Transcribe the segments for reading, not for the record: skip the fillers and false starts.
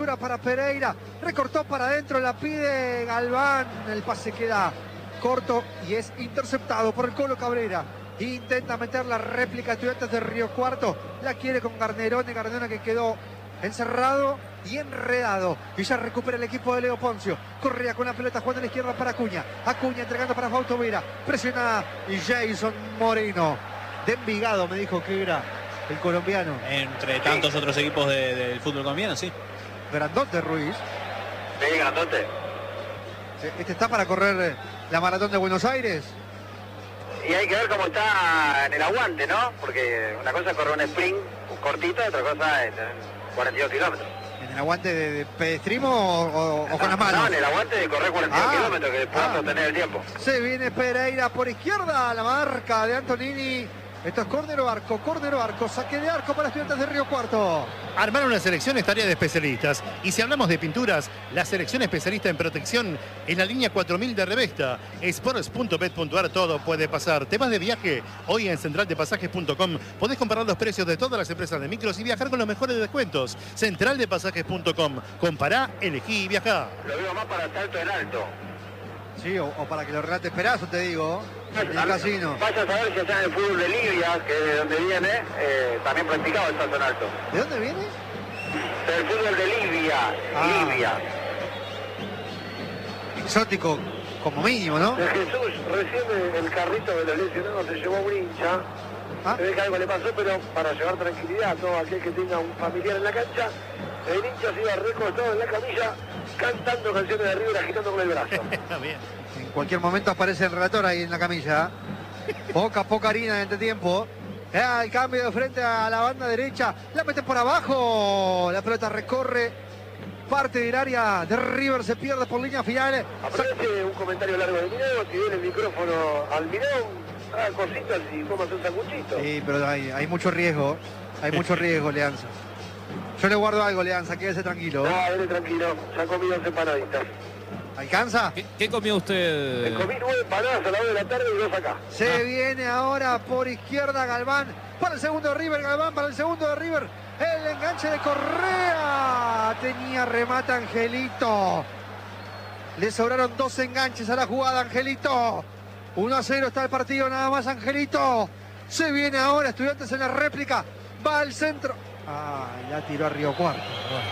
Para Pereira, recortó para adentro, la pide Galván, el pase queda corto y es interceptado por el Colo Cabrera. Intenta meter la réplica Estudiantes de Río Cuarto, la quiere con Garnerone, que quedó encerrado y enredado, y ya recupera el equipo de Leo Poncio. Correa con la pelota, jugando a la izquierda para Acuña, entregando para Fausto Vera, presiona Jason Moreno, de Envigado me dijo que era el colombiano. Entre tantos otros equipos del fútbol colombiano, sí. Grandote Ruiz. Sí, grandote. Este está para correr la maratón de Buenos Aires. Y hay que ver cómo está en el aguante, ¿no? Porque una cosa es correr un sprint cortito, otra cosa es 42 kilómetros. ¿En el aguante de pedestrismo o con las manos? No, en el aguante de correr 42 kilómetros, que pueda sostener el tiempo. Se viene Pereira por izquierda, la marca de Antonini. Esto es córner o arco, saque de arco para Estudiantes de Río Cuarto. Armar una selección es tarea de especialistas. Y si hablamos de pinturas, la selección especialista en protección es la línea 4000 de Revesta. Sports.bet.ar, todo puede pasar. ¿Te vas de viaje? Hoy en centraldepasajes.com podés comparar los precios de todas las empresas de micros y viajar con los mejores descuentos. Centraldepasajes.com. Compará, elegí y viajá. Lo veo más para salto en alto. Sí, o para que lo relate Perazo, te digo. En el casino. Vaya a saber si está en el fútbol de Libia, que es de donde viene, también practicaba el salto en alto. ¿De dónde viene? Del fútbol de Libia. Libia. Exótico, como mínimo, ¿no? De Jesús, recién el carrito de los lesionados se llevó un hincha. Se ve que algo le pasó, pero para llevar tranquilidad a todo aquel que tenga un familiar en la cancha, el hincha se iba recostado en la camilla, cantando canciones de River, agitando con el brazo. Bien. En cualquier momento aparece el relator ahí en la camilla. Poca harina en este tiempo. El cambio de frente a la banda derecha. La mete por abajo. La pelota recorre parte del área de River. Se pierde por línea final. Aparece un comentario largo de Mirón. Si viene el micrófono al Mirón, haga cositas y comas un sanguchito. Sí, pero hay mucho riesgo. Hay mucho riesgo, Leanza. Yo le guardo algo, Leanza. Quédese tranquilo. Dale, tranquilo. Ya comí 11 empanaditas. ¿Alcanza? ¿Qué comió usted? Comí 9 empanadas a la hora de la tarde y 2 acá. Se viene ahora por izquierda Galván. Para el segundo de River, Galván para el segundo de River. El enganche de Correa. Tenía remata Angelito. Le sobraron 2 enganches a la jugada, Angelito. 1-0 está el partido, nada más, Angelito. Se viene ahora Estudiantes en la réplica. Va al centro. La tiró a Río Cuarto.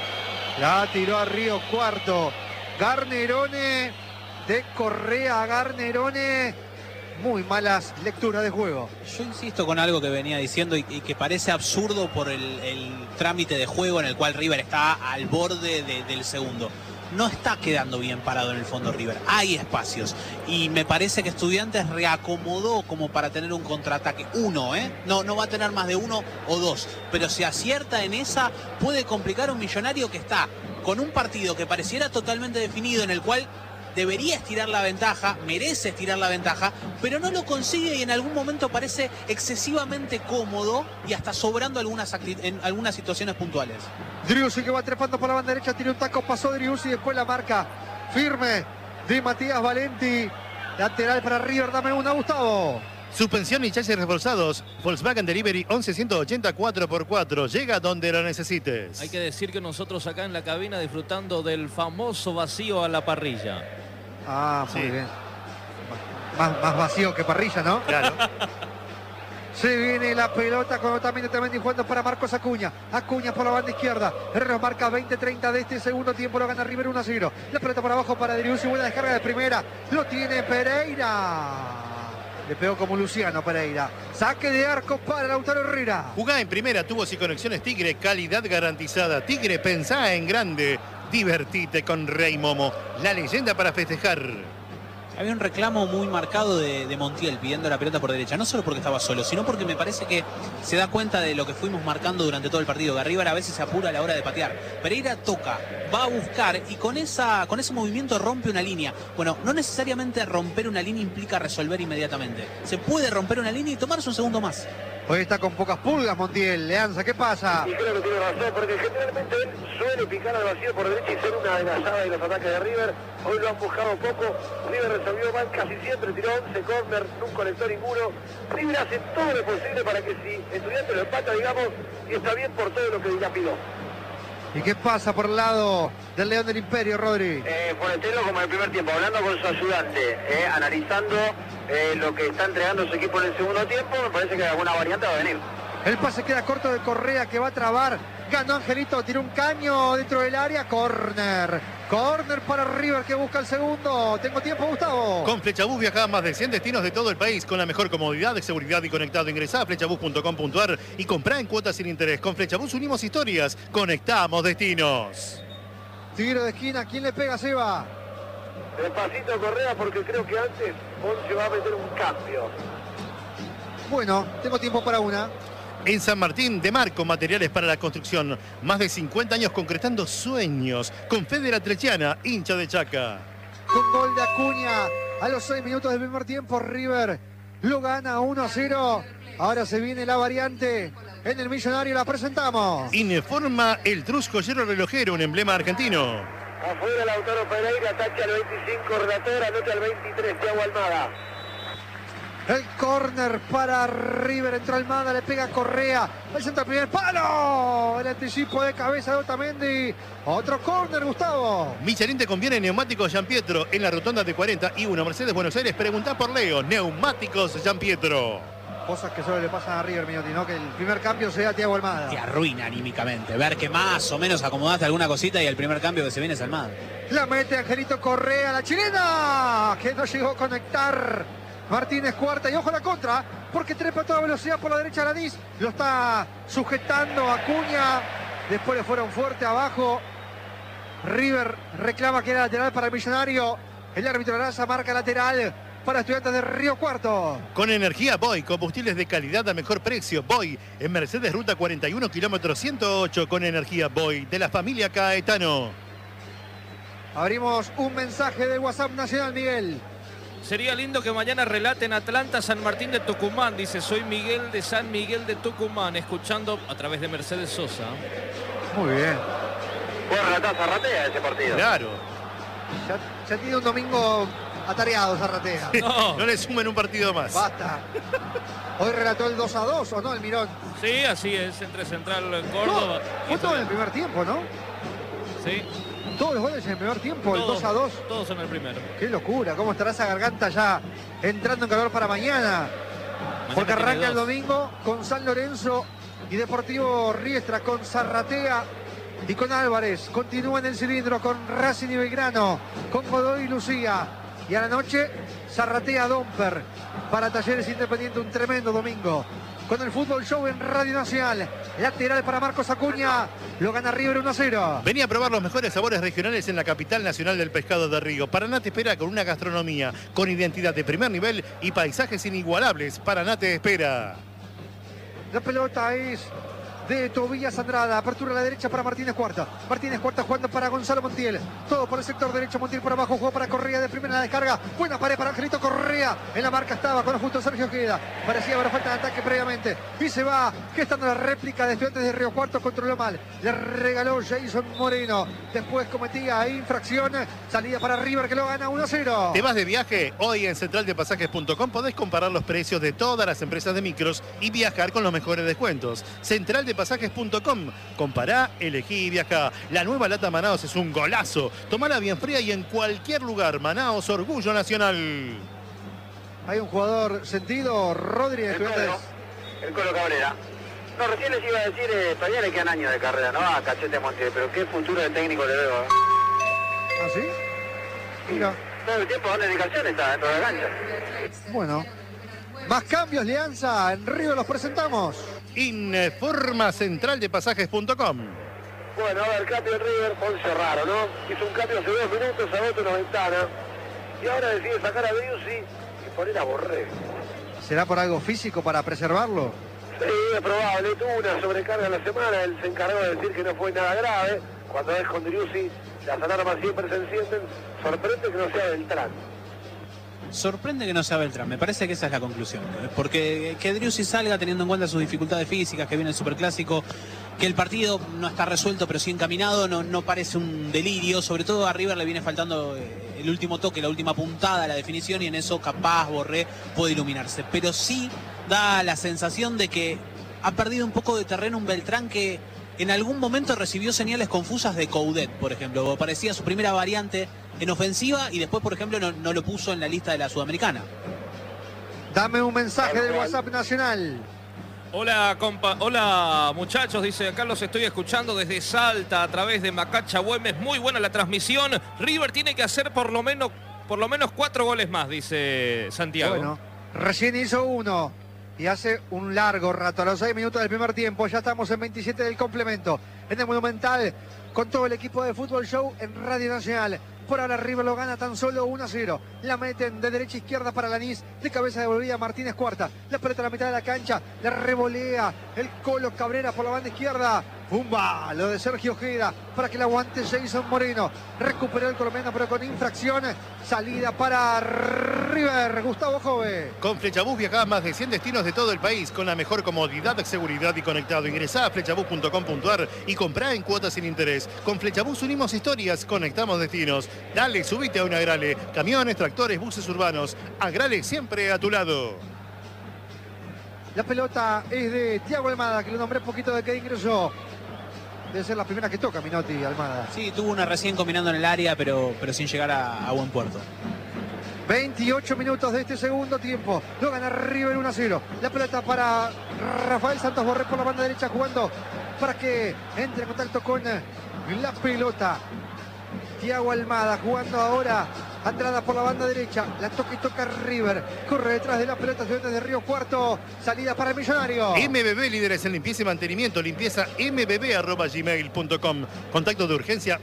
La tiró a Río Cuarto. Garnerone de Correa, Garnerone. Muy malas lecturas de juego. Yo insisto con algo que venía diciendo y que parece absurdo por el trámite de juego en el cual River está al borde del segundo. No está quedando bien parado en el fondo River. Hay espacios. Y me parece que Estudiantes reacomodó como para tener un contraataque. Uno, ¿eh? No va a tener más de 1 o 2. Pero si acierta en esa, puede complicar a un Millonario que está con un partido que pareciera totalmente definido, en el cual debería estirar la ventaja, merece estirar la ventaja, pero no lo consigue y en algún momento parece excesivamente cómodo y hasta sobrando en algunas situaciones puntuales. Driussi que va trepando por la banda derecha, tiene un taco, pasó Driussi, después la marca firme de Matías Valenti. Lateral para River, dame una, Gustavo. Suspensión y chasis reforzados. Volkswagen Delivery 1180 4x4. Llega donde lo necesites. Hay que decir que nosotros acá en la cabina disfrutando del famoso vacío a la parrilla. Muy bien. Más vacío que parrilla, ¿no? Claro. Se viene la pelota con Otamendi jugando para Marcos Acuña. Acuña por la banda izquierda. Herrera marca 20-30 de este segundo tiempo. Lo gana River 1-0. La pelota por abajo para Driussi. Buena descarga de primera. Lo tiene Pereira. Le pegó como Luciano Pereira. Saque de arco para Lautaro Herrera. Jugá en primera, tubos y conexiones Tigre, calidad garantizada. Tigre, pensá en grande. Divertite con Rey Momo, la leyenda para festejar. Había un reclamo muy marcado de Montiel pidiendo la pelota por derecha, no solo porque estaba solo, sino porque me parece que se da cuenta de lo que fuimos marcando durante todo el partido, que River a veces se apura a la hora de patear. Pereira toca, va a buscar y con ese movimiento rompe una línea. Bueno, no necesariamente romper una línea implica resolver inmediatamente. Se puede romper una línea y tomarse un segundo más. Hoy está con pocas pulgas Montiel. Leanza, ¿qué pasa? Y creo que tiene razón, porque generalmente él suele picar al vacío por derecha y ser una amenazada de los ataques de River. Hoy lo han buscado poco. River resolvió mal casi siempre, tiró 11 corners, no conectó ninguno. River hace todo lo posible para que si Estudiantes lo empata, digamos, y está bien por todo lo que dilapidó. ¿Y qué pasa por el lado del León del Imperio, Rodri? Forestelo como en el primer tiempo, hablando con su ayudante, analizando lo que está entregando su equipo en el segundo tiempo. Me parece que alguna variante va a venir. El pase queda corto de Correa, que va a trabar. Ganó Angelito, tiró un caño dentro del área. Córner. Córner para River, que busca el segundo. Tengo tiempo, Gustavo. Con Flechabús viaja a más de 100 destinos de todo el país con la mejor comodidad, de seguridad y conectado. Ingresá a flechabús.com.ar y comprá en cuotas sin interés. Con Flechabús unimos historias, conectamos destinos. Tiro de esquina, ¿quién le pega, Seba? Despacito Correa, porque creo que antes Ponce va a meter un cambio. Bueno, tengo tiempo para una. En San Martín, de Marco, materiales para la construcción. Más de 50 años concretando sueños. Con Fede Atlechiana, hincha de Chaca. Con gol de Acuña a los 6 minutos del primer tiempo, River lo gana 1-0. Ahora se viene la variante en el Millonario, la presentamos. Informa el Trusco Hierro Relojero, un emblema argentino. Afuera Lautaro Pereira, tacha al 25, relator, anota al 23, Thiago Almada. El córner para River, entró Almada, le pega Correa, el centro al primer palo, el anticipo de cabeza de Otamendi, otro córner, Gustavo. Michelin te conviene neumáticos Gianpietro en la rotonda de 41 Mercedes Buenos Aires. Preguntá por Leo, neumáticos Gianpietro. Cosas que solo le pasan a River, Minotti, ¿no? Que el primer cambio sea Thiago Almada. Te arruina anímicamente, ver que más o menos acomodaste alguna cosita y el primer cambio que se viene es Almada. La mete Angelito Correa, la chilena, que no llegó a conectar. Martínez Cuarta y ojo a la contra, porque trepa a toda velocidad por la derecha Lanís. Lo está sujetando Acuña. Después le fueron fuerte abajo. River reclama que era lateral para el Millonario. El árbitro Araza marca lateral para Estudiantes de Río Cuarto. Con energía Boy, combustibles de calidad a mejor precio. Boy, en Mercedes Ruta 41, kilómetro 108, con energía Boy, de la familia Caetano. Abrimos un mensaje de WhatsApp nacional, Miguel. Sería lindo que mañana relaten Atlanta San Martín de Tucumán. Dice, soy Miguel de San Miguel de Tucumán, escuchando a través de Mercedes Sosa. Muy bien. Buen relatar Zarratea ese partido. Claro. Ya tiene un domingo atareado Zarratea. No le sumen un partido más. Basta. Hoy relató el 2-2, ¿o no, el Mirón? Sí, así es, entre Central Córdoba. Fue todo en el primer tiempo, ¿no? Sí. Todos los goles en el primer tiempo, el 2-2. Todos en el primero. Qué locura, cómo estará esa garganta ya entrando en calor para mañana. Porque arranca el domingo con San Lorenzo y Deportivo Riestra, con Zarratea y con Álvarez. Continúa en el cilindro con Racing y Belgrano, con Godoy y Lucía. Y a la noche, Zarratea Domper para Talleres Independiente, un tremendo domingo. Con el Fútbol Show en Radio Nacional. Lateral para Marcos Acuña. Lo gana River 1-0. Venía a probar los mejores sabores regionales en la capital nacional del pescado de Río. Paraná te espera con una gastronomía con identidad de primer nivel y paisajes inigualables. Paraná te espera. La pelota es de Tobías Andrada, apertura a la derecha para Martínez Cuarta. Martínez Cuarta jugando para Gonzalo Montiel. Todo por el sector derecho, Montiel por abajo, jugó para Correa de primera en la descarga. Buena pared para Angelito Correa. En la marca estaba con justo Sergio Queda. Parecía haber falta de ataque previamente. Y se va, que estando la réplica de Estudiantes de Río Cuarto, controló mal. Le regaló Jason Moreno. Después cometía infracción. Salida para River, que lo gana 1-0. ¿Te vas de viaje? Hoy en centraldepasajes.com podés comparar los precios de todas las empresas de micros y viajar con los mejores descuentos. Centraldepasajes.com. Compará, elegí y viajá. La nueva lata Manaos es un golazo. Tomala bien fría y en cualquier lugar. Manaos, orgullo nacional. Hay un jugador sentido, Rodri de Estudiantes. El Colo Cabrera. No, recién les iba a decir, todavía le quedan años de carrera, ¿no? A Cachete Montiel, pero qué futuro de técnico le veo. ¿Ah, sí? Mira. Todo el tiempo dando indicaciones está dentro de la cancha. Bueno. Más cambios, Lianza. En Río los presentamos. Informa centraldepasajes.com. Bueno, a ver, cambio en River, Ponce raro, ¿no? Hizo un cambio hace 2 minutos, agotó una ventana. Y ahora decide sacar a Driussi y poner a Borré. ¿Será por algo físico para preservarlo? Sí, es probable. Tuvo una sobrecarga en la semana. Él se encargó de decir que no fue nada grave. Cuando es con Driussi, las alarmas siempre se encienden. Sorprende que no sea Beltrán. Sorprende que no sea Beltrán, me parece que esa es la conclusión. Porque que Driussi salga teniendo en cuenta sus dificultades físicas, que viene el Superclásico, que el partido no está resuelto pero sí encaminado, no parece un delirio. Sobre todo a River le viene faltando el último toque, la última puntada, la definición, y en eso capaz Borré puede iluminarse. Pero sí da la sensación de que ha perdido un poco de terreno un Beltrán que en algún momento recibió señales confusas de Coudet, por ejemplo. Parecía su primera variante en ofensiva y después, por ejemplo, no lo puso en la lista de la Sudamericana. Dame un mensaje del WhatsApp nacional. Hola, compa. Hola, muchachos. Dice, acá los estoy escuchando desde Salta a través de Macacha Güemes. Muy buena la transmisión. River tiene que hacer por lo menos 4 goles más, dice Santiago. Bueno, recién hizo uno y hace un largo rato. A los 6 minutos del primer tiempo, ya estamos en 27 del complemento. En el Monumental, con todo el equipo de Fútbol Show en Radio Nacional. Por ahora River lo gana tan solo 1-0. La meten de derecha a izquierda para Lanís. De cabeza devolvía Martínez Cuarta. La pelota a la mitad de la cancha. La revolea el Colo Cabrera por la banda izquierda. ¡Pumba! Lo de Sergio Ojeda para que la aguante Jason Moreno. Recuperó el colombiano pero con infracción. Salida para River. Gustavo Jove. Con Flechabús viajás más de 100 destinos de todo el país con la mejor comodidad, seguridad y conectado. Ingresá a flechabús.com.ar y comprá en cuotas sin interés. Con Flechabús unimos historias, conectamos destinos. Dale, subite a un Agrale. Camiones, tractores, buses urbanos. Agrale siempre a tu lado. La pelota es de Thiago Almada, que lo nombré poquito de que ingresó. Debe ser la primera que toca Minotti, Almada. Sí, tuvo una recién combinando en el área, pero sin llegar a buen puerto. 28 minutos de este segundo tiempo. Lo gana River 1-0. La pelota para Rafael Santos Borré por la banda derecha, jugando para que entre en contacto con la pelota. Thiago Almada jugando ahora. Andrada por la banda derecha. La toca y toca River. Corre detrás de la pelota. Estudiantes de Río Cuarto. Salida para el Millonario. MBB, líderes en limpieza y mantenimiento. Limpieza mbb@gmail.com. Contacto de urgencia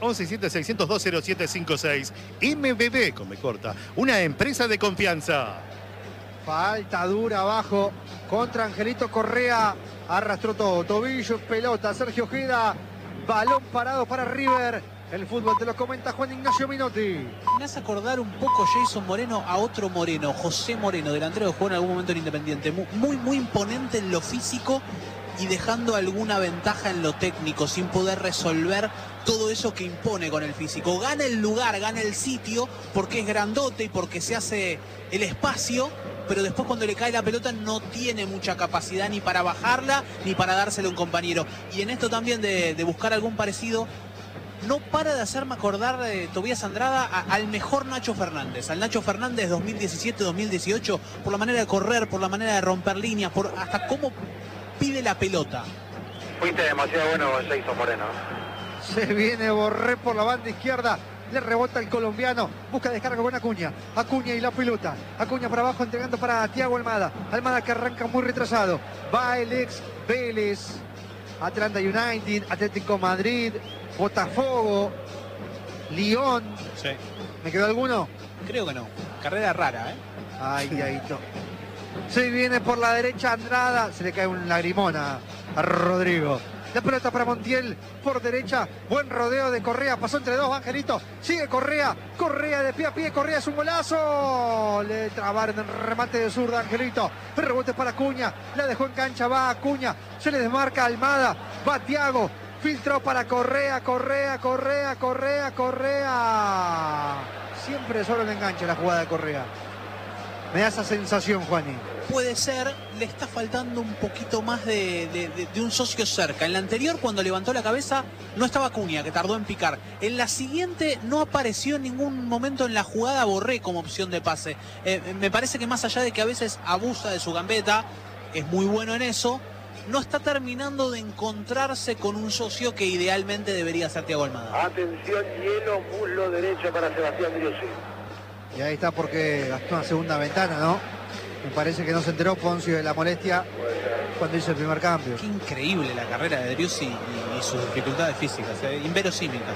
1176020756. MBB, con B corta. Una empresa de confianza. Falta dura abajo contra Angelito Correa. Arrastró todo. Tobillo, pelota. Sergio Ojeda. Balón parado para River. El fútbol te lo comenta Juan Ignacio Minotti. Me hace acordar un poco Jason Moreno a otro Moreno, José Moreno, delantero que jugó en algún momento en Independiente. Muy imponente en lo físico y dejando alguna ventaja en lo técnico, sin poder resolver todo eso que impone con el físico. Gana el lugar, gana el sitio, porque es grandote y porque se hace el espacio, pero después cuando le cae la pelota no tiene mucha capacidad ni para bajarla ni para dársela a un compañero. Y en esto también de buscar algún parecido, no para de hacerme acordar de Tobías Andrada al mejor Nacho Fernández, al Nacho Fernández 2017-2018, por la manera de correr, por la manera de romper líneas, por hasta cómo pide la pelota. Fuiste demasiado bueno con Jason Moreno. Se viene Borré por la banda izquierda. Le rebota el colombiano. Busca descarga con Acuña. Acuña y la pelota. Acuña para abajo entregando para Thiago Almada. Almada que arranca muy retrasado. Va el ex Vélez. Atlanta United. Atlético Madrid. Botafogo. Lyon. Sí. ¿Me quedó alguno? Creo que no. Carrera rara, ¿eh? Ay, no. Se viene por la derecha Andrada. Se le cae un lagrimón a Rodrigo. La pelota para Montiel por derecha. Buen rodeo de Correa. Pasó entre dos, Angelito. Sigue Correa. Correa de pie a pie. Correa es un golazo. Le trabaron el remate de zurda, Angelito. El rebote para Acuña. La dejó en cancha. Va Acuña. Se le desmarca Almada. Va Thiago. Filtró para Correa. Correa. Siempre solo le engancha la jugada de Correa. Me da esa sensación, Juani. Puede ser, le está faltando un poquito más de un socio cerca. En la anterior, cuando levantó la cabeza, no estaba Acuña, que tardó en picar. En la siguiente, no apareció en ningún momento en la jugada Borré como opción de pase. Me parece que más allá de que a veces abusa de su gambeta, es muy bueno en eso, no está terminando de encontrarse con un socio que idealmente debería ser Thiago Almada. Atención, hielo, muslo derecho para Sebastián Driussi. Y ahí está porque gastó una segunda ventana, ¿no? Me parece que no se enteró Poncio de la molestia cuando hizo el primer cambio. Qué increíble la carrera de Driussi y sus dificultades físicas, inverosímiles.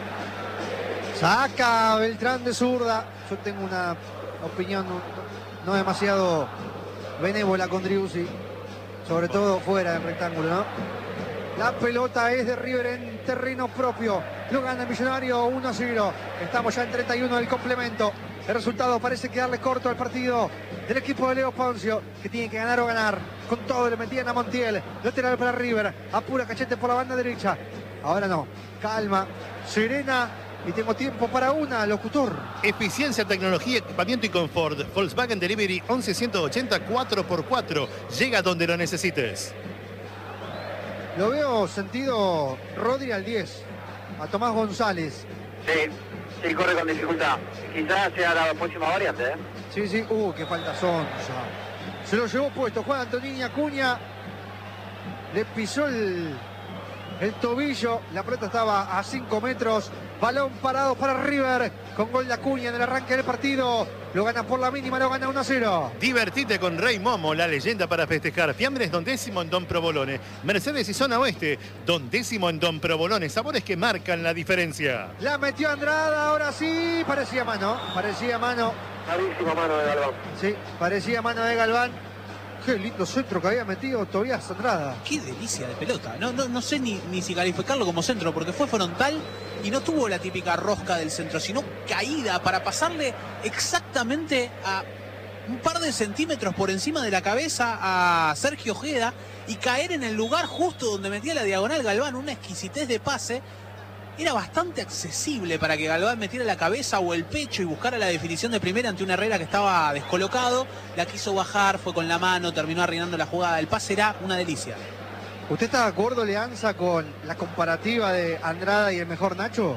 Saca Beltrán de zurda. Yo tengo una opinión no demasiado benévola con Driussi, sobre todo fuera del rectángulo, ¿no? La pelota es de River en terreno propio. Lo gana el Millonario 1-0. Estamos ya en 31 del complemento. El resultado parece quedarle corto al partido del equipo de Leo Poncio, que tiene que ganar o ganar. Con todo le metían a Montiel. Lateral para River. Apura Cachete por la banda derecha. Ahora no. Calma. Serena. Y tengo tiempo para una, locutor. Eficiencia, tecnología, equipamiento y confort. Volkswagen Delivery 11180 4x4. Llega donde lo necesites. Lo veo sentido Rodri al 10, a Tomás González. Sí, corre con dificultad. Quizás sea la próxima variante, ¿eh? Sí. Qué falta Sonsa. Se lo llevó puesto Juan Antonini Acuña. Le pisó el tobillo. La pelota estaba a 5 metros. Balón parado para River. Con gol de Acuña en el arranque del partido. Lo gana por la mínima, lo gana 1-0. Divertite con Rey Momo, la leyenda para festejar. Fiambres Don Décimo en Don Provolone. Mercedes y Zona Oeste, Don Décimo en Don Provolone. Sabores que marcan la diferencia. La metió Andrada, ahora sí. Parecía mano. Clarísima mano de Galván. Sí, parecía mano de Galván. Qué lindo centro que había metido Tobías Andrada. Qué delicia de pelota. No sé ni si calificarlo como centro, porque fue frontal y no tuvo la típica rosca del centro, sino caída para pasarle exactamente a un par de centímetros por encima de la cabeza a Sergio Ojeda y caer en el lugar justo donde metía la diagonal Galván. Una exquisitez de pase. Era bastante accesible para que Galván metiera la cabeza o el pecho y buscara la definición de primera ante un Herrera que estaba descolocado. La quiso bajar, fue con la mano, terminó arruinando la jugada. El pase era una delicia. ¿Usted está de acuerdo, Leanza, con la comparativa de Andrada y el mejor Nacho?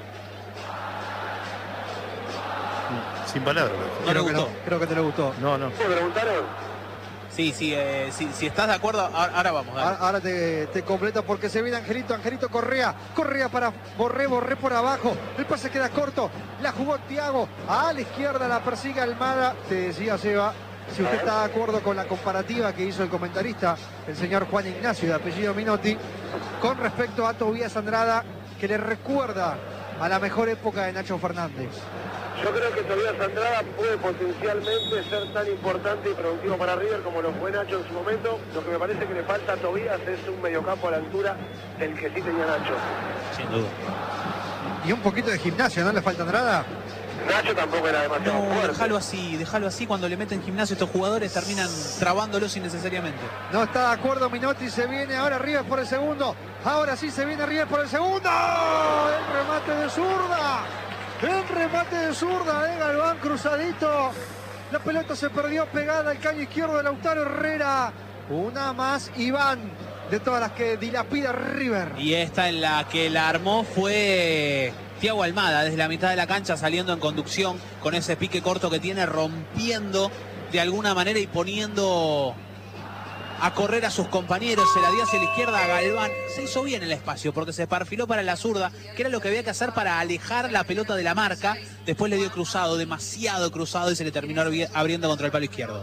Sin palabras. No le gustó. Creo que te lo gustó. No. ¿Me preguntaron? Sí, si estás de acuerdo, ahora vamos. Dale. Ahora te completo porque se viene Angelito Correa para Borré por abajo, el pase queda corto, la jugó Thiago, a la izquierda la persigue Almada. Te decía Seba, si usted está de acuerdo con la comparativa que hizo el comentarista, el señor Juan Ignacio de apellido Minotti, con respecto a Tobías Andrada, que le recuerda a la mejor época de Nacho Fernández. Yo creo que Tobías Andrada puede potencialmente ser tan importante y productivo para River como lo fue Nacho en su momento. Lo que me parece que le falta a Tobías es un mediocampo a la altura del que sí tenía Nacho. Sin duda. Y un poquito de gimnasio, ¿no le falta a Andrada? Nacho tampoco era demasiado No, fuerte. déjalo así. Cuando le meten gimnasio estos jugadores terminan trabándolos innecesariamente. No está de acuerdo Minotti, se viene ahora River por el segundo. Ahora sí se viene River por el segundo. El remate de zurda. El remate de zurda de Galván cruzadito. La pelota se perdió pegada al caño izquierdo de Lautaro Herrera. Una más, Iván, de todas las que dilapida River. Y esta en la que la armó fue Thiago Almada, desde la mitad de la cancha saliendo en conducción con ese pique corto que tiene, rompiendo de alguna manera y poniendo a correr a sus compañeros. Se la dio hacia la izquierda a Galván. Se hizo bien el espacio porque se perfiló para la zurda, que era lo que había que hacer para alejar la pelota de la marca. Después le dio cruzado, demasiado cruzado, y se le terminó abriendo contra el palo izquierdo.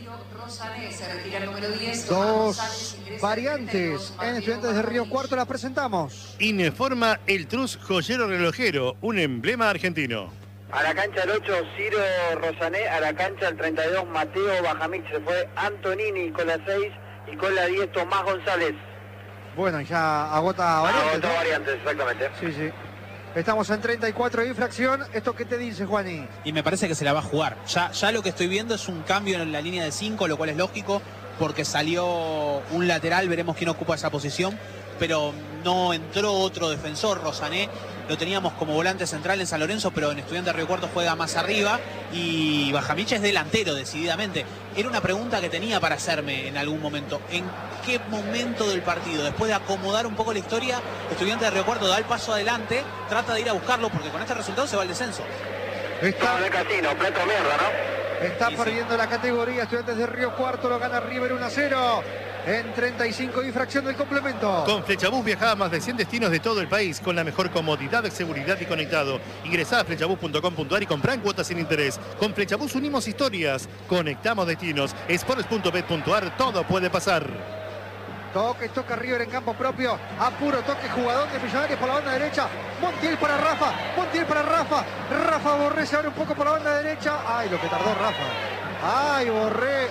Dos variantes en Estudiantes de Río Cuarto, la presentamos. Ineforma El Trus Joyero Relojero, un emblema argentino. A la cancha el 8, Ciro Rosané. A la cancha el 32, Mateo Bajamich. Se fue Antonini con la 6 y con la 10, Tomás González. Bueno, ya agota variantes, Agota ¿no? variantes, exactamente. Sí. Estamos en 34 de infracción. ¿Esto qué te dice, Juani? Y me parece que se la va a jugar. Ya lo que estoy viendo es un cambio en la línea de 5, lo cual es lógico, porque salió un lateral, veremos quién ocupa esa posición, pero no entró otro defensor. Rosané lo teníamos como volante central en San Lorenzo, pero en Estudiantes de Río Cuarto juega más arriba, y Bajamich es delantero, decididamente. Era una pregunta que tenía para hacerme en algún momento. ¿En qué momento del partido, después de acomodar un poco la historia, Estudiantes de Río Cuarto da el paso adelante, trata de ir a buscarlo, porque con este resultado se va al descenso? Está de casino, plato mierda, ¿no? Está perdiendo la categoría. Estudiantes de Río Cuarto lo gana River 1-0 en 35 y fracción del complemento. Con Flechabús viaja a más de 100 destinos de todo el país con la mejor comodidad, seguridad y conectado. Ingresá a flechabús.com.ar y comprá en cuotas sin interés. Con Flechabús unimos historias, conectamos destinos. Sports.bet.ar, todo puede pasar. Toca River en campo propio. Apuro, toque jugador de Millonarios por la banda derecha. Montiel para Rafa. Rafa Borré se abre un poco por la banda derecha. Ay, lo que tardó Rafa. Ay, Borré.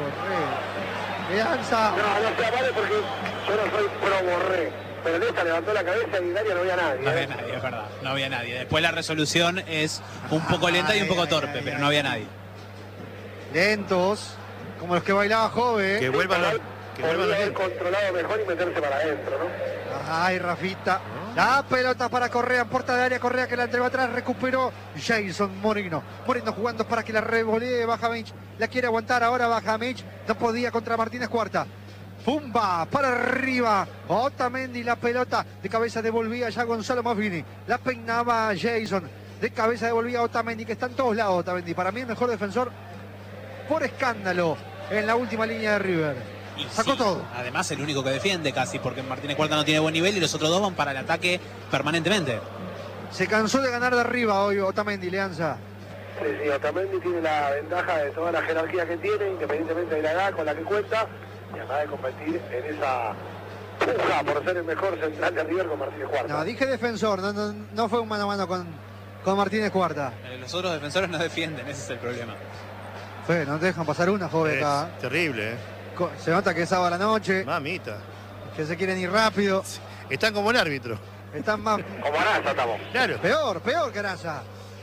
Leanza. No vale porque yo no soy pro Borré. Pero en esta levantó la cabeza y en área no había nadie. No había nadie, es verdad. No había nadie. Después la resolución es un poco lenta y un poco torpe, pero no había nadie. Lentos, como los que bailaba Jove. Que vuelvan los... Podría haber controlado mejor y meterse para adentro, ¿no? Ay, Rafita. La pelota para Correa, en puerta de área. Correa que la entregó atrás, recuperó Jason Moreno. Moreno jugando para que la revolee Bajamich. La quiere aguantar ahora Bajamich. No podía contra Martínez Cuarta. Pumba, para arriba. Otamendi, la pelota de cabeza devolvía ya Gonzalo Maffini. La peinaba Jason. De cabeza devolvía Otamendi, que está en todos lados Otamendi. Para mí el mejor defensor por escándalo en la última línea de River. Y sacó sí, todo. Además el único que defiende casi, porque Martínez Cuarta no tiene buen nivel y los otros dos van para el ataque permanentemente. Se cansó de ganar de arriba hoy Otamendi, Leanza. Sí, Otamendi tiene la ventaja de toda la jerarquía que tiene, independientemente de la edad con la que cuenta, y además de competir en esa puja por ser el mejor central de River con Martínez Cuarta. No, dije defensor, no fue un mano a mano con Martínez Cuarta. Los otros defensores no defienden, ese es el problema. Fue, no te dejan pasar una, joven, acá. Terrible, ¿eh? Se nota que es sábado a la noche. Mamita. Que se quieren ir rápido. Están como el árbitro. Están más... Como Arasa estamos. Claro. Peor que Arasa.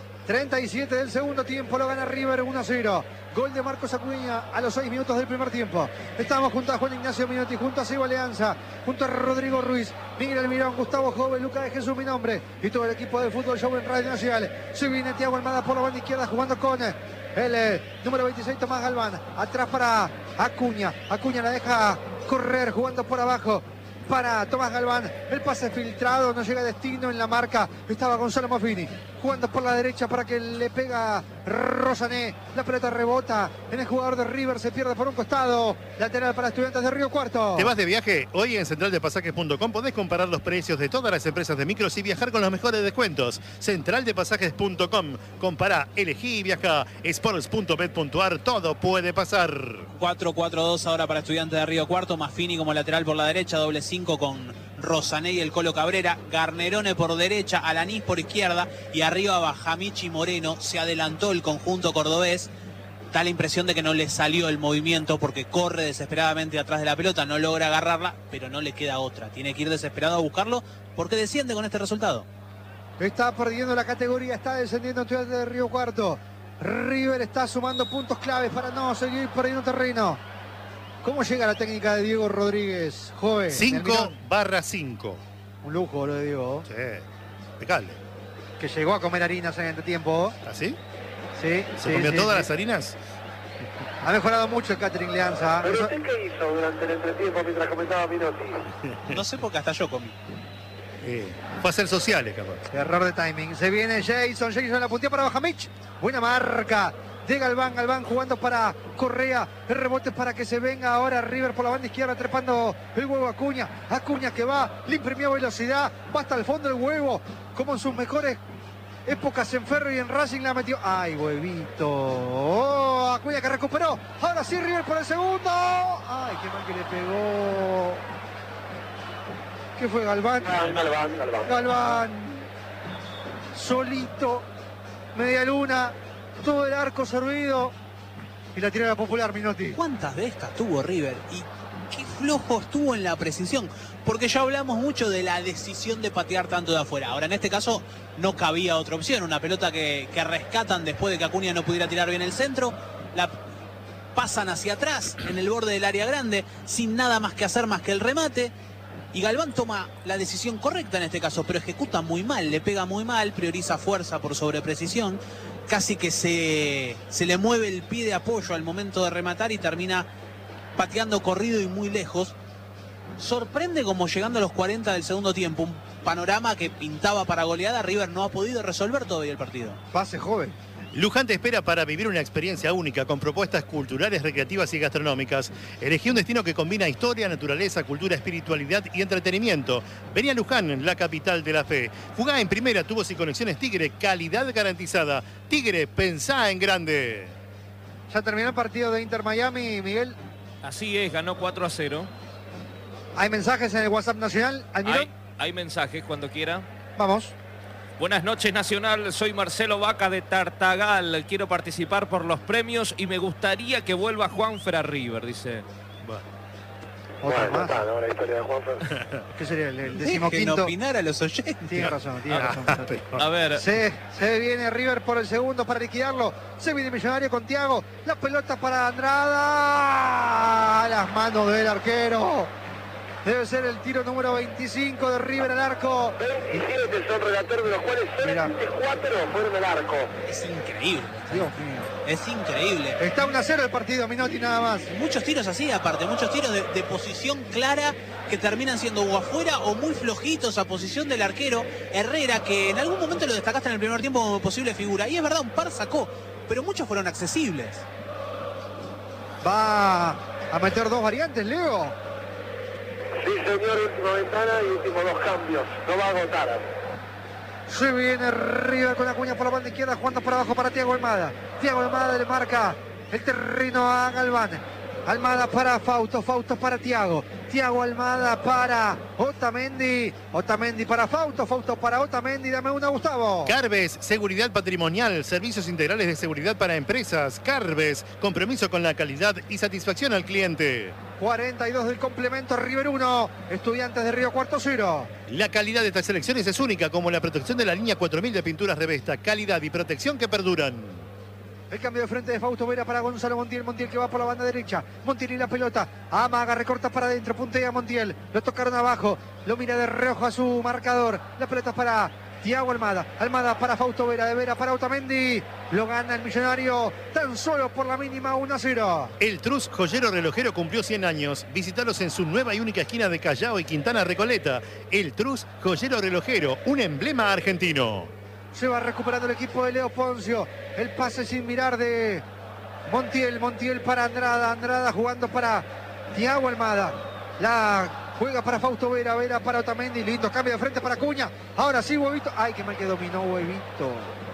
37 del segundo tiempo, lo gana River 1-0. Gol de Marcos Acuña a los 6 minutos del primer tiempo. Estamos junto a Juan Ignacio Minotti, junto a Seba Leanza, junto a Rodrigo Ruiz, Miguel Almirón, Gustavo Joven, Lucas de Jesús, mi nombre, y todo el equipo de Fútbol Show en Radio Nacional. Se viene Thiago Almada por la banda izquierda jugando con el número 26, Tomás Galván. Atrás para Acuña. Acuña la deja correr jugando por abajo para Tomás Galván. El pase filtrado, no llega a destino en la marca. Estaba Gonzalo Maffini jugando por la derecha para que le pega Rosané. La pelota rebota en el jugador de River, se pierde por un costado. Lateral para Estudiantes de Río Cuarto. ¿Te vas de viaje? Hoy en centraldepasajes.com podés comparar los precios de todas las empresas de micros y viajar con los mejores descuentos. Centraldepasajes.com. Compará, elegí y viaja. Sports.bet.ar. Todo puede pasar. 4-4-2 ahora para Estudiantes de Río Cuarto. Maffini como lateral por la derecha, doble 5 con Rosané y el Colo Cabrera. Garnerone por derecha, Alanís por izquierda y arriba va Jamichi Moreno. Se adelantó el conjunto cordobés. Da la impresión de que no le salió el movimiento porque corre desesperadamente atrás de la pelota, no logra agarrarla, pero no le queda otra. Tiene que ir desesperado a buscarlo porque desciende con este resultado. Está perdiendo la categoría, está descendiendo Estudiantes de Río Cuarto. River está sumando puntos claves para no seguir perdiendo terreno. ¿Cómo llega la técnica de Diego Rodríguez, joven? 5/5. Un lujo lo de Diego. Sí, impecable. Que llegó a comer harinas en este tiempo. ¿Así? Sí. ¿Se comió todas las harinas? Ha mejorado mucho el catering Leanza. ¿Pero usted qué hizo durante el entretiempo mientras comentaba Minotti? No sé porque hasta yo comí. Fue a ser sociales, capaz. Error de timing. Se viene Jason la puntía para Bajamich. Buena marca de Galván. Galván jugando para Correa. El rebote para que se venga ahora River por la banda izquierda, trepando el huevo Acuña. Acuña que va, le imprimió velocidad. Va hasta el fondo el huevo. Como en sus mejores épocas en Ferro y en Racing la metió. ¡Ay, huevito! Oh, Acuña que recuperó. Ahora sí River por el segundo. ¡Ay, qué mal que le pegó! ¿Qué fue Galván? Galván. Solito. Media luna. Todo el arco servido. Y la tirada popular, Minotti. ¿Cuántas de estas tuvo River? Y qué flojo estuvo en la precisión. Porque ya hablamos mucho de la decisión de patear tanto de afuera. Ahora, en este caso, no cabía otra opción. Una pelota que rescatan después de que Acuña no pudiera tirar bien el centro. La pasan hacia atrás, en el borde del área grande, sin nada más que hacer más que el remate. Y Galván toma la decisión correcta en este caso, pero ejecuta muy mal, le pega muy mal, prioriza fuerza por sobreprecisión. Casi que se le mueve el pie de apoyo al momento de rematar y termina pateando corrido y muy lejos. Sorprende como llegando a los 40 del segundo tiempo, un panorama que pintaba para goleada. River no ha podido resolver todavía el partido. Pase joven. Luján te espera para vivir una experiencia única con propuestas culturales, recreativas y gastronómicas. Elegí un destino que combina historia, naturaleza, cultura, espiritualidad y entretenimiento. Vení a Luján, la capital de la fe. Jugá en primera, tubos y conexiones Tigre, calidad garantizada. Tigre, pensá en grande. Ya terminó el partido de Inter Miami, Miguel. Así es, ganó 4-0. ¿Hay mensajes en el WhatsApp Nacional? Hay mensajes cuando quiera. Vamos. Buenas noches, Nacional. Soy Marcelo Vaca de Tartagal. Quiero participar por los premios y me gustaría que vuelva Juanfer a River, dice. Otra más. La historia de Juanfer. ¿Qué sería el Dejen decimoquinto? opinar a los oyentes. Tiene razón. A ver. Se viene River por el segundo para liquidarlo. Se viene Millonario con Thiago. La pelota para Andrada. A las manos del arquero. Debe ser el tiro número 25 de River al arco. 27 son relator, de los cuales solamente 4 fueron al arco. Es increíble. Dios mío. Es increíble. Está 1-0 el partido, Minotti, nada más. Muchos tiros así, aparte, muchos tiros de posición clara que terminan siendo o afuera o muy flojitos a posición del arquero Herrera, que en algún momento lo destacaste en el primer tiempo como posible figura. Y es verdad, un par sacó, pero muchos fueron accesibles. Va a meter 2 variantes, Leo. Sí, señor, última ventana y últimos 2 cambios. No va a agotar. Se viene River con Acuña por la banda izquierda, jugando por abajo para Thiago Almada. Thiago Almada le marca el terreno a Galván. Almada para Fausto, Fausto para Thiago. Thiago Almada para Otamendi. Otamendi para Fausto, Fausto para Otamendi. Dame una, Gustavo. Carves, seguridad patrimonial, servicios integrales de seguridad para empresas. Carves, compromiso con la calidad y satisfacción al cliente. 42 del complemento, River 1, Estudiantes de Río Cuarto 0. La calidad de estas selecciones es única, como la protección de la línea 4000 de pinturas Revesta. Calidad y protección que perduran. El cambio de frente de Fausto Vera para Gonzalo Montiel. Montiel que va por la banda derecha. Montiel y la pelota. Amaga, recorta para adentro. Puntea Montiel. Lo tocaron abajo. Lo mira de reojo a su marcador. La pelota es para Thiago Almada. Almada para Fausto Vera. De Vera para Otamendi. Lo gana el Millonario tan solo por la mínima 1-0. El Trus Joyero Relojero cumplió 100 años. Visítalos en su nueva y única esquina de Callao y Quintana Recoleta. El Trus Joyero Relojero, un emblema argentino. Se va recuperando el equipo de Leo Poncio. El pase sin mirar de Montiel. Montiel para Andrada. Andrada jugando para Thiago Almada. La juega para Fausto Vera. Vera para Otamendi. Lindo cambio de frente para Acuña. Ahora sí, Huevito. Ay, qué mal que dominó Huevito.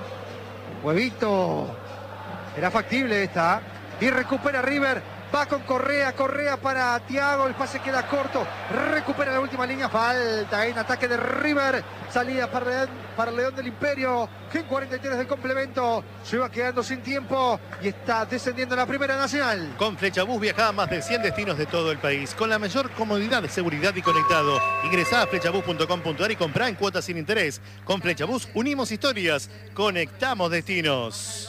Huevito. Era factible esta. Y recupera River. Va con Correa. Correa para Thiago. El pase queda corto. Recupera la última línea. Falta en ataque de River. Salida para León del Imperio. Que en 43 del complemento se va quedando sin tiempo. Y está descendiendo a la Primera Nacional. Con Flechabús viaja a más de 100 destinos de todo el país. Con la mayor comodidad, seguridad y conectado. Ingresá a flechabús.com.ar y comprá en cuotas sin interés. Con Flechabús unimos historias. Conectamos destinos.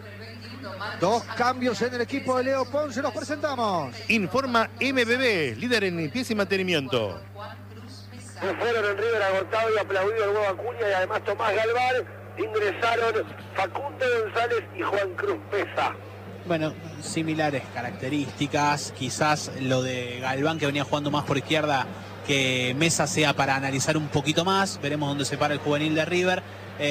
2 cambios en el equipo de Leo Ponce. Los presentamos. Informa MBB, líder en limpieza y mantenimiento. Fueron en River agotado y aplaudido el nuevo Acuña y además Tomás Galván. Ingresaron Facundo González y Juan Cruz Pesa. Bueno, similares características. Quizás lo de Galván, que venía jugando más por izquierda, que Mesa sea para analizar un poquito más. Veremos dónde se para el juvenil de River.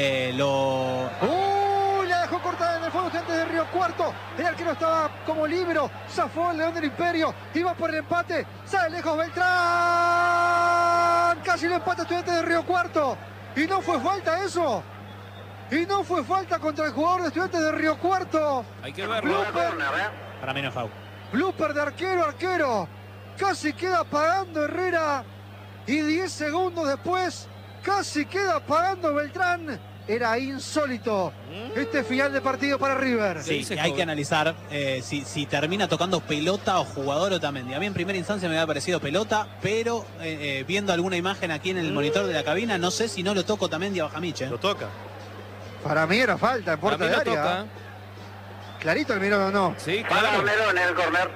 La dejó cortada en el fondo antes de Río Cuarto. El arquero estaba como libero. Zafó el León del Imperio. Iba por el empate. Sale lejos Beltrán. Casi lo empata Estudiantes de Río Cuarto. Y no fue falta eso. Y no fue falta contra el jugador de Estudiantes de Río Cuarto. Hay que verlo. Para mí no es foul. Blooper de arquero. Casi queda pagando Herrera. Y 10 segundos después, casi queda pagando Beltrán. Era insólito este final de partido para River. Sí, hay que analizar si termina tocando pelota o jugador Otamendi. A mí en primera instancia me había parecido pelota, pero viendo alguna imagen aquí en el monitor de la cabina, no sé si no lo toca Otamendi a Bajamich. Lo toca. Para mí era falta en puerta de área. Toca. Clarito el mirón o no. Sí, Para claro. Romero en el corner.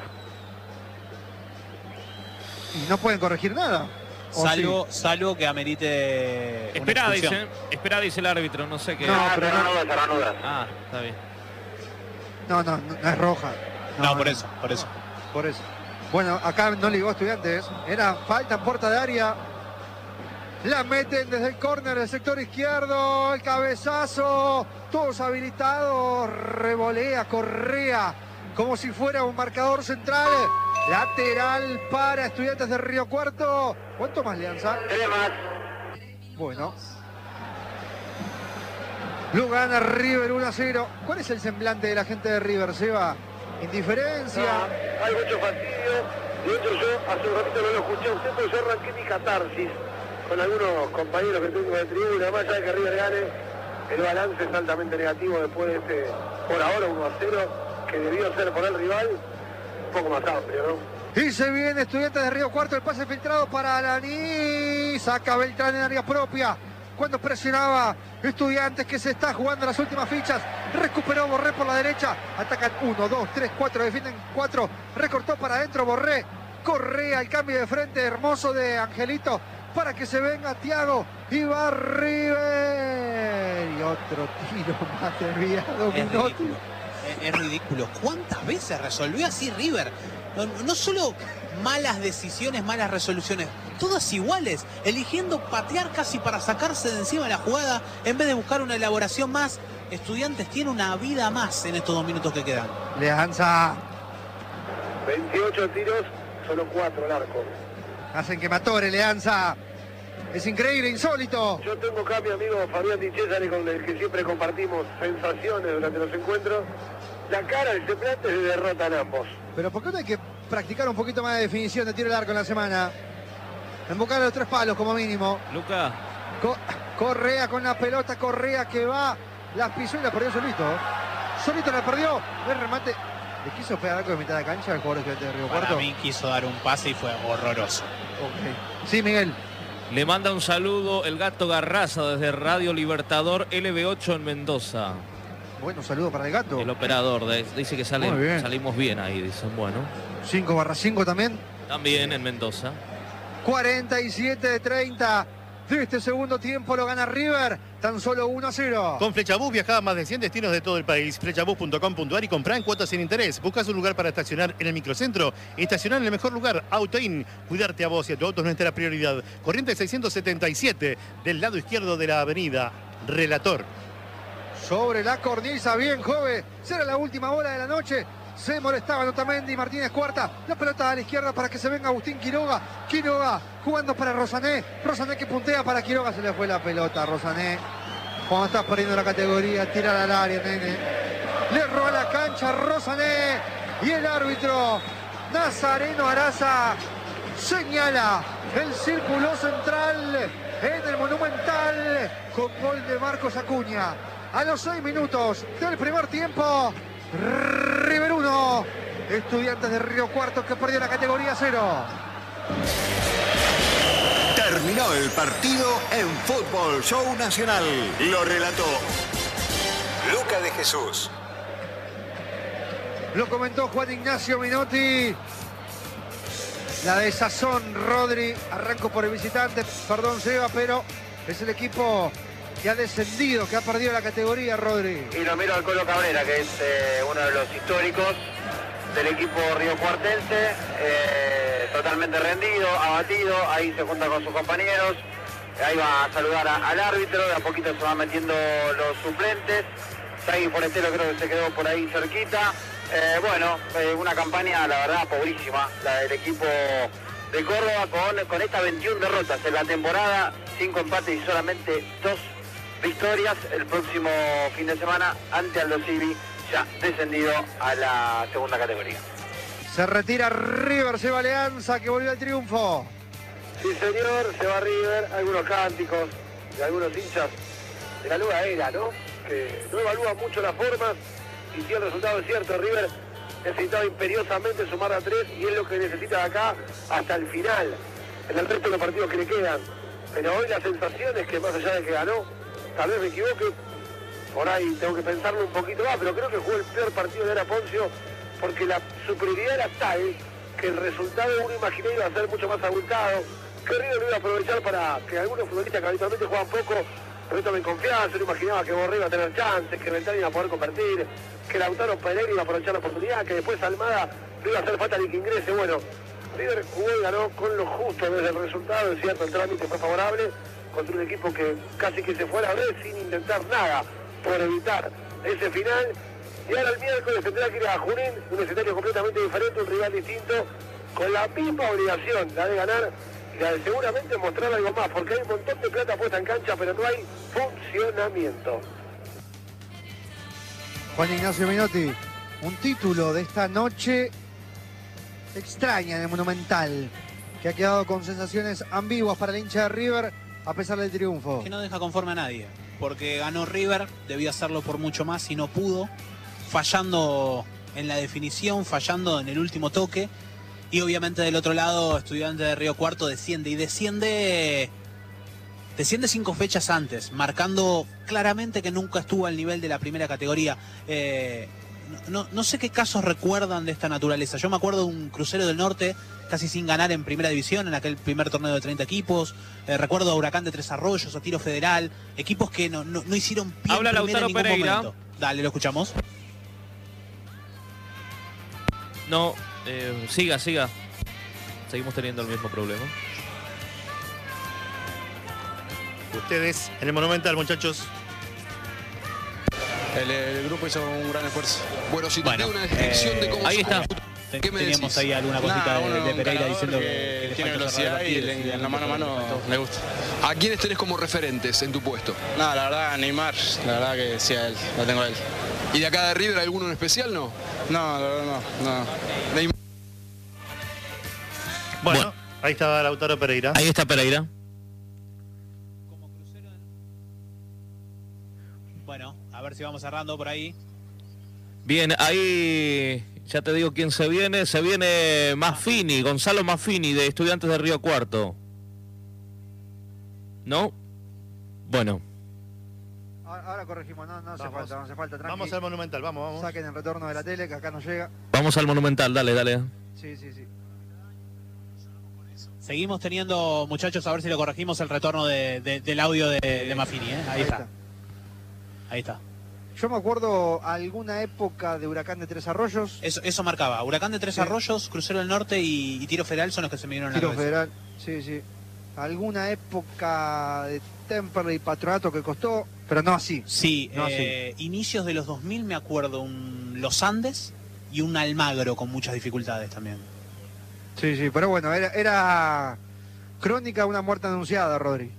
Y no pueden corregir nada. Salvo que amerite. Esperá, dice el árbitro, no sé qué. No, Ah, pero se reanuda. Ah, está bien. No es roja. No, por eso. Por eso. Bueno, acá no ligó Estudiantes. Era falta en puerta de área. La meten desde el córner del sector izquierdo. El cabezazo. Todos habilitados. Revolea Correa. Como si fuera un marcador central. Lateral para Estudiantes de Río Cuarto. ¿Cuánto más, Leanza? 3 más. Bueno. Lo gana River 1-0. ¿Cuál es el semblante de la gente de River, Seba? ¿Indiferencia? No, hay mucho fastidio. De hecho, yo hace un ratito no lo escuché a usted, pero yo arranqué mi catarsis con algunos compañeros que tengo de tribuna. Más allá de que River gane, el balance es altamente negativo después de este, por ahora, 1-0, que debió ser por el rival. Un poco más amplio, ¿no? Y se viene Estudiantes de Río Cuarto, el pase filtrado para Alaní. Saca Beltrán en área propia. Cuando presionaba Estudiantes, que se está jugando las últimas fichas. Recuperó Borré por la derecha. Atacan 1, 2, 3, 4. Defienden 4. Recortó para adentro Borré. Correa, el cambio de frente hermoso de Angelito para que se venga Thiago y va River. Y otro tiro más desviado. Es ridículo. ¿Cuántas veces resolvió así River? No solo malas decisiones, malas resoluciones, todas iguales, eligiendo patear casi para sacarse de encima la jugada en vez de buscar una elaboración más. Estudiantes tiene una vida más en estos 2 minutos que quedan. Leanza. 28 tiros, solo 4 al arco. Hacen que Matore, Leanza. Es increíble, insólito. Yo tengo acá a mi amigo Fabián Di Cesare, con el que siempre compartimos sensaciones durante los encuentros. La cara del semblante de derrota en ambos. Pero ¿por qué no hay que practicar un poquito más de definición de tiro al arco en la semana? Embocar a los 3 palos como mínimo. Luca. Correa con la pelota, Correa que va, las pisó y la perdió solito. Solito la perdió. El remate. ¿Le quiso pegar algo de mitad de cancha al jugador estudiante de Río Cuarto? Para mí quiso dar un pase y fue horroroso. Okay. Sí, Miguel. Le manda un saludo el Gato Garraza desde Radio Libertador LB8 en Mendoza. Bueno, saludo para el Gato. El operador dice que salimos bien ahí, dicen. Bueno. 5/5 también. También en Mendoza. 47-30 de este segundo tiempo lo gana River. Tan solo 1-0. Con Flechabús viajá a más de 100 destinos de todo el país. Flechabús.com.ar y comprá en cuotas sin interés. Buscas un lugar para estacionar en el microcentro. Estacionar en el mejor lugar, AutoIn. Cuidarte a vos y a tu auto es nuestra prioridad. Corriente 677 del lado izquierdo de la avenida. Relator. Sobre la cornisa, bien joven. Será la última bola de la noche. Se molestaba Otamendi, Martínez cuarta. La pelota a la izquierda para que se venga Agustín Quiroga. Quiroga jugando para Rosané. Rosané que puntea para Quiroga. Se le fue la pelota a Rosané. Cuando estás perdiendo la categoría, tirar al área, nene. Le roba la cancha Rosané. Y el árbitro Nazareno Araza señala el círculo central en el Monumental con gol de Marcos Acuña. A los 6 minutos del primer tiempo, River 1, Estudiantes de Río Cuarto que perdió la categoría 0. Terminó el partido en Fútbol Show Nacional. Lo relató Luca de Jesús. Lo comentó Juan Ignacio Minotti. La desazón, Rodri. Arranco por el visitante, perdón Seba, pero es el equipo que ha descendido, que ha perdido la categoría, Rodri. Y lo miro al Colo Cabrera, que es uno de los históricos del equipo riocuartense, totalmente rendido, abatido, ahí se junta con sus compañeros, ahí va a saludar al árbitro, de a poquito se van metiendo los suplentes, Sagui Forestero creo que se quedó por ahí cerquita. Una campaña, la verdad, pobrísima, la del equipo de Córdoba, con estas 21 derrotas en la temporada, 5 empates y solamente 2 victorias. El próximo fin de semana ante Aldo Civi, ya descendido a la segunda categoría. Se retira River, se va Alianza, que volvió al triunfo. Sí, señor, se va River. Algunos cánticos de algunos hinchas de la Luga Era, ¿no? Que no evalúan mucho las formas y si el resultado es cierto, River necesitaba imperiosamente sumar a 3 y es lo que necesita de acá hasta el final, en el resto de los partidos que le quedan. Pero hoy la sensación es que más allá de que ganó, tal vez me equivoque, por ahí tengo que pensarlo un poquito más, pero creo que jugó el peor partido de Era Poncio porque la superioridad era tal que el resultado uno imaginé iba a ser mucho más abultado, que River lo iba a aprovechar para que algunos futbolistas que habitualmente juegan poco tomen confianza. No imaginaba que Borré iba a tener chances, que Ventana iba a poder convertir, que Lautaro Pereira iba a aprovechar la oportunidad, que después Almada no iba a hacer falta ni que ingrese. Bueno, River jugó y ganó con lo justo desde el resultado, es cierto, el trámite fue favorable contra un equipo que casi que se fue a la vez sin intentar nada por evitar ese final. Y ahora el miércoles tendrá que ir a Junín, un escenario completamente diferente, un rival distinto, con la misma obligación, la de ganar y la de seguramente mostrar algo más, porque hay un montón de plata puesta en cancha, pero no hay funcionamiento. Juan Ignacio Minotti, un título de esta noche extraña en el Monumental, que ha quedado con sensaciones ambiguas para el hincha de River a pesar del triunfo. Que no deja conforme a nadie, porque ganó River, debió hacerlo por mucho más y no pudo, fallando en la definición, fallando en el último toque, y obviamente del otro lado Estudiantes de Río Cuarto desciende 5 fechas antes, marcando claramente que nunca estuvo al nivel de la primera categoría. no sé qué casos recuerdan de esta naturaleza. Yo me acuerdo de un Crucero del Norte casi sin ganar en primera división, en aquel primer torneo de 30 equipos. Recuerdo a Huracán de Tres Arroyos, a Tiro Federal, equipos que no hicieron pie Habla en primera Lautaro en ningún Pereira. momento. Dale, lo escuchamos. No, siga. Seguimos teniendo el mismo problema. Ustedes en el Monumental, muchachos. El grupo hizo un gran esfuerzo. Bueno, si te doy una descripción de cómo ahí está. ¿Qué me Teníamos decís? ahí alguna cosita de Pereira diciendo que le tiene falta cerrar velocidad el y partido, en la mano a mano le gusta. ¿A quiénes tenés como referentes en tu puesto? No, la verdad, Neymar, la verdad que sí, a él, lo tengo a él. ¿Y de acá de River alguno en especial, no? No, la verdad no. Neymar. Bueno, ahí estaba Lautaro Pereira. Ahí está Pereira. Bueno, a ver si vamos cerrando por ahí. Bien, ahí ya te digo quién se viene. Se viene Maffini, Gonzalo Maffini, de Estudiantes de Río Cuarto. ¿No? Bueno. Ahora corregimos, no hace falta, tranqui. Vamos al Monumental, vamos. Saquen el retorno de la tele, que acá no llega. Vamos al Monumental, dale. Sí. Seguimos teniendo, muchachos, a ver si lo corregimos, el retorno del audio de Maffini, ¿eh? Ahí está. Yo me acuerdo alguna época de Huracán de Tres Arroyos. Eso marcaba. Huracán de Tres Arroyos, Crucero del Norte y Tiro Federal son los que se me vinieron a la Tiro cabeza. Federal, sí. Alguna época de Temperley y Patronato que costó, pero no así. Sí, No así. inicios de los 2000 me acuerdo un Los Andes y un Almagro con muchas dificultades también. Sí, pero bueno, era crónica de una muerte anunciada, Rodri.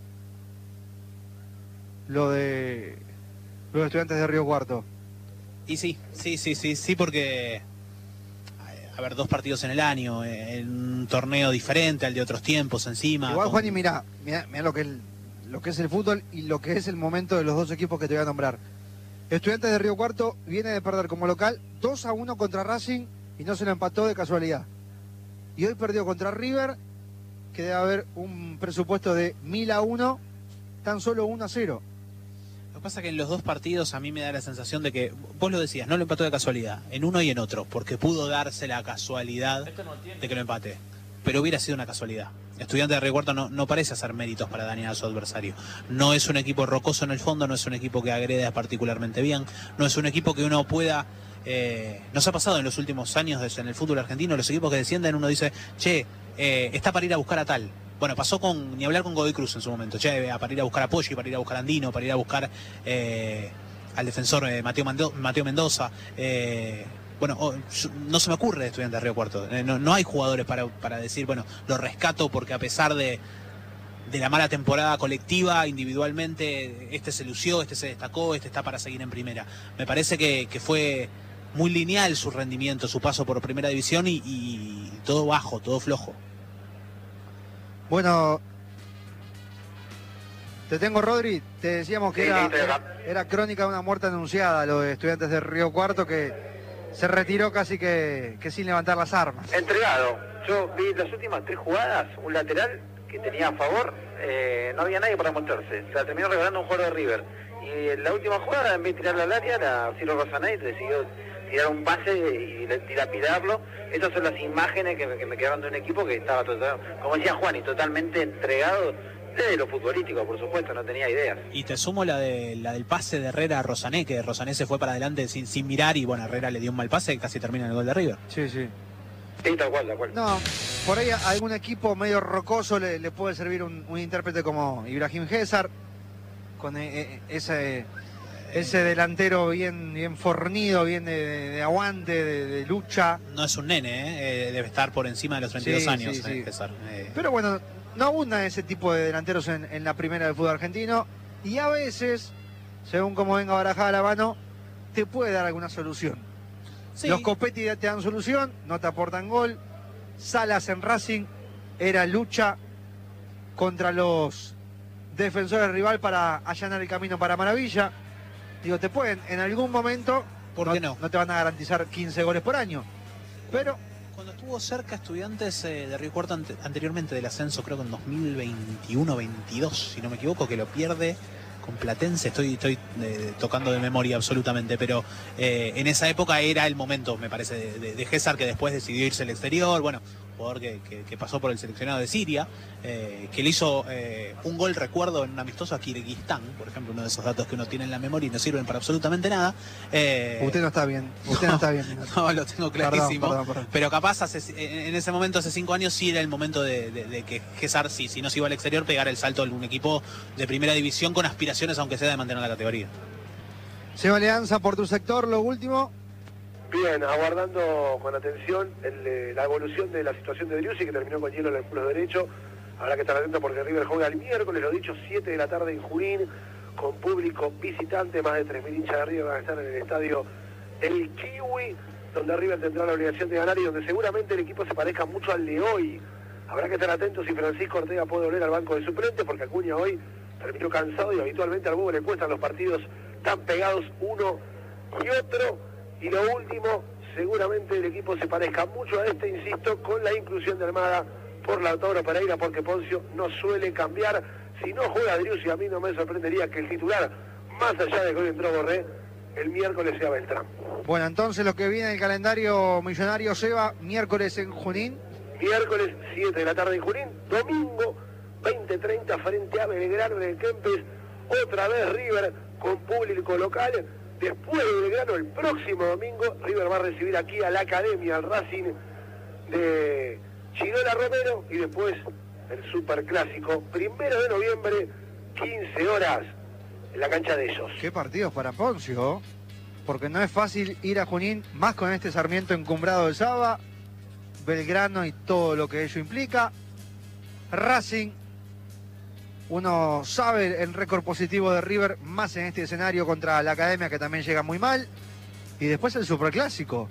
Lo de los Estudiantes de Río Cuarto. Y sí, porque, a ver, 2 partidos en el año, en un torneo diferente al de otros tiempos encima. Igual, Juan, y mirá lo que es el fútbol y lo que es el momento de los dos equipos que te voy a nombrar. Estudiantes de Río Cuarto viene de perder como local 2-1 contra Racing y no se lo empató de casualidad. Y hoy perdió contra River, que debe haber un presupuesto de 1000-1, tan solo 1-0. Lo que pasa es que en los 2 partidos a mí me da la sensación de que, vos lo decías, no lo empató de casualidad, en uno y en otro, porque pudo darse la casualidad de que lo empate. Pero hubiera sido una casualidad. Estudiante de Río Cuarto no parece hacer méritos para dañar a su adversario. No es un equipo rocoso en el fondo, no es un equipo que agrede particularmente bien, no es un equipo que uno pueda... nos ha pasado en los últimos años en el fútbol argentino, los equipos que descienden, uno dice, che, está para ir a buscar a tal. Bueno, pasó ni hablar con Godoy Cruz en su momento, che, para ir a buscar a Poggi, para ir a buscar a Andino, para ir a buscar al defensor Mateo Mendoza. Bueno, no se me ocurre de Estudiantes de Río Cuarto. No hay jugadores para decir, bueno, lo rescato porque a pesar de la mala temporada colectiva, individualmente, este se lució, este se destacó, este está para seguir en primera. Me parece que fue muy lineal su rendimiento, su paso por primera división y todo bajo, todo flojo. Bueno, te tengo, Rodri, te decíamos que era crónica de una muerte anunciada, lo de Estudiantes de Río Cuarto, que se retiró casi que sin levantar las armas. Entregado. Yo vi las últimas 3 jugadas, un lateral que tenía a favor, no había nadie para mostrarse. Se la terminó regalando un jugador de River. Y en la última jugada, en vez de tirarla al área, la Ciro Rosanay decidió tirar un pase y dilapidarlo. Esas son las imágenes que me quedaron de un equipo que estaba, como decía Juan, y totalmente entregado desde lo futbolístico, por supuesto, no tenía ideas. Y te sumo la del pase de Herrera a Rosané, que Rosané se fue para adelante sin mirar y bueno, Herrera le dio un mal pase y casi termina en el gol de River. Sí. Sí, tal cual. No, por ahí a algún equipo medio rocoso le puede servir un intérprete como Ibrahim César, con ese delantero bien fornido, bien de aguante, de lucha. No es un nene, debe estar por encima de los 32 años, sí. César. Pero bueno, no abunda ese tipo de delanteros en la primera del fútbol argentino y a veces, según como venga barajada la mano, te puede dar alguna solución. Sí. Los Copetti te dan solución, no te aportan gol. Salas en Racing era lucha contra los defensores rival para allanar el camino para Maravilla. Digo, te pueden en algún momento, ¿por qué no? No te van a garantizar 15 goles por año, pero... Cuando estuvo cerca Estudiantes de Río Cuarto anteriormente del ascenso, creo que en 2021-22, si no me equivoco, que lo pierde con Platense, estoy tocando de memoria absolutamente, pero en esa época era el momento, me parece, de Gézar, que después decidió irse al exterior. Bueno, jugador que pasó por el seleccionado de Siria, que le hizo un gol, recuerdo, en un amistoso a Kirguistán, por ejemplo, uno de esos datos que uno tiene en la memoria y no sirven para absolutamente nada. Usted no está bien, usted no está bien. No, lo tengo clarísimo. Perdón. Pero capaz en ese momento, hace 5 años, sí era el momento de que Gézar, si no se iba al exterior, pegara el salto a un equipo de primera división con aspiraciones, aunque sea de mantener la categoría. Seba Leanza, por tu sector, lo último. Bien, aguardando con atención la evolución de la situación de Driussi, que terminó con hielo en el puro derecho. Habrá que estar atento porque River juega el miércoles, lo dicho, 7 de la tarde en Junín, con público visitante. Más de 3.000 hinchas de River van a estar en el estadio El Kiwi, donde River tendrá la obligación de ganar y donde seguramente el equipo se parezca mucho al de hoy. Habrá que estar atentos si Francisco Ortega puede volver al banco de suplentes, porque Acuña hoy terminó cansado y habitualmente al Bobo le cuestan los partidos tan pegados uno y otro. Y lo último, seguramente el equipo se parezca mucho a este, insisto, con la inclusión de Almada por Lautaro Pereira, porque Poncio no suele cambiar. Si no juega Driussi, a mí no me sorprendería que el titular, más allá de que hoy entró Borré, el miércoles sea Beltrán. Bueno, entonces lo que viene en el calendario millonario, Seba, miércoles en Junín. Miércoles, 7 de la tarde en Junín. Domingo, 20:30 frente a Belgrano en el Kempes. Otra vez River con público local. Después de Belgrano, el próximo domingo, River va a recibir aquí a la Academia, al Racing de Chirola Romero, y después el Superclásico, 1 de noviembre, 15 horas, en la cancha de ellos. Qué partidos para Poncio, porque no es fácil ir a Junín, más con este Sarmiento encumbrado de Saba, Belgrano y todo lo que ello implica. Racing, uno sabe el récord positivo de River, más en este escenario contra la Academia, que también llega muy mal. Y después el Superclásico.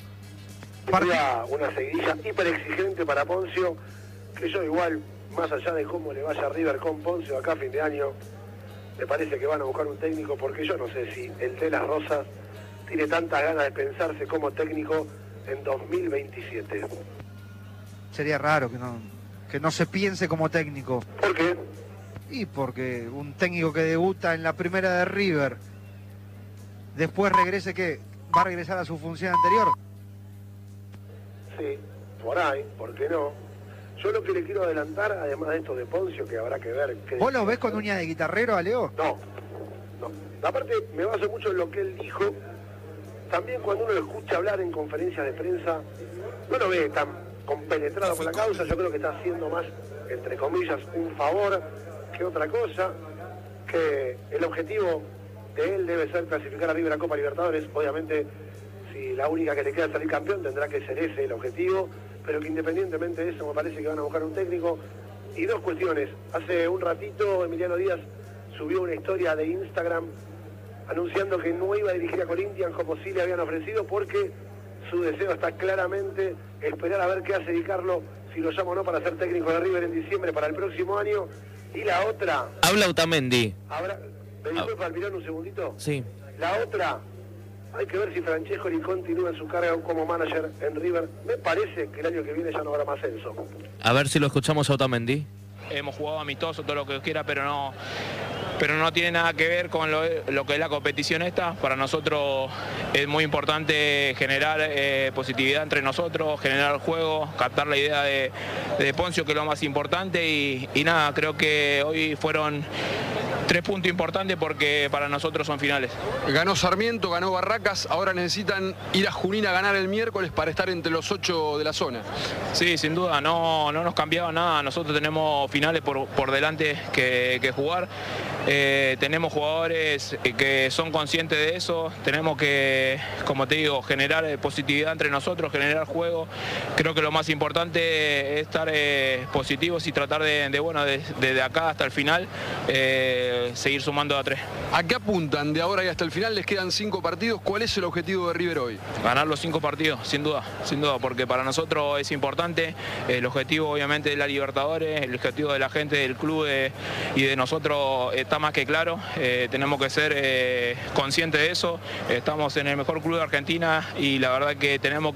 Una seguidilla hiper exigente para Poncio, que yo igual, más allá de cómo le vaya a River con Poncio acá a fin de año, me parece que van a buscar un técnico, porque yo no sé si el de las Rosas tiene tantas ganas de pensarse como técnico en 2027. Sería raro que no se piense como técnico. ¿Por qué? Y porque un técnico que debuta en la primera de River, después regrese, ¿qué? ¿Va a regresar a su función anterior? Sí, por ahí, ¿por qué no? Yo lo que le quiero adelantar, además de esto de Poncio, que habrá que ver... ¿Vos lo ves con uña de guitarrero a Leo? No. Aparte, me baso mucho en lo que él dijo. También cuando uno lo escucha hablar en conferencias de prensa, no lo ve tan compenetrado con la causa. Yo creo que está haciendo más, entre comillas, un favor que otra cosa, que el objetivo de él debe ser clasificar a River a Copa Libertadores. Obviamente, si la única que le queda es salir campeón, tendrá que ser ese el objetivo, pero que independientemente de eso, me parece que van a buscar un técnico. Y dos cuestiones. Hace un ratito Emiliano Díaz subió una historia de Instagram anunciando que no iba a dirigir a Corinthians como sí le habían ofrecido, porque su deseo está claramente esperar a ver qué hace Di Carlo, si lo llama o no para ser técnico de River en diciembre para el próximo año. Y la otra... Habla Otamendi. ¿Me disculpa, Almirón, un segundito? Sí. La otra, hay que ver si Francescoli continúa en su carga como manager en River. Me parece que el año que viene ya no habrá más Enzo. A ver si lo escuchamos a Otamendi. Hemos jugado amistoso, todo lo que quiera, pero no tiene nada que ver con lo que es la competición esta. Para nosotros es muy importante generar positividad entre nosotros, generar juego, captar la idea de Poncio, que es lo más importante. Y nada, creo que hoy fueron 3 puntos importantes porque para nosotros son finales. Ganó Sarmiento, ganó Barracas, ahora necesitan ir a Junín a ganar el miércoles para estar entre los 8 de la zona. Sí, sin duda, no nos cambiaba nada. Nosotros tenemos finales por delante que jugar. Tenemos jugadores que son conscientes de eso. Tenemos que, como te digo, generar positividad entre nosotros, generar juego. Creo que lo más importante es estar positivos y tratar desde acá hasta el final seguir sumando a 3. ¿A qué apuntan de ahora y hasta el final? Les quedan 5 partidos. ¿Cuál es el objetivo de River hoy? Ganar los 5 partidos, sin duda, porque para nosotros es importante. El objetivo obviamente de la Libertadores, el objetivo de la gente del club y de nosotros está más que claro, tenemos que ser conscientes de eso, estamos en el mejor club de Argentina y la verdad que tenemos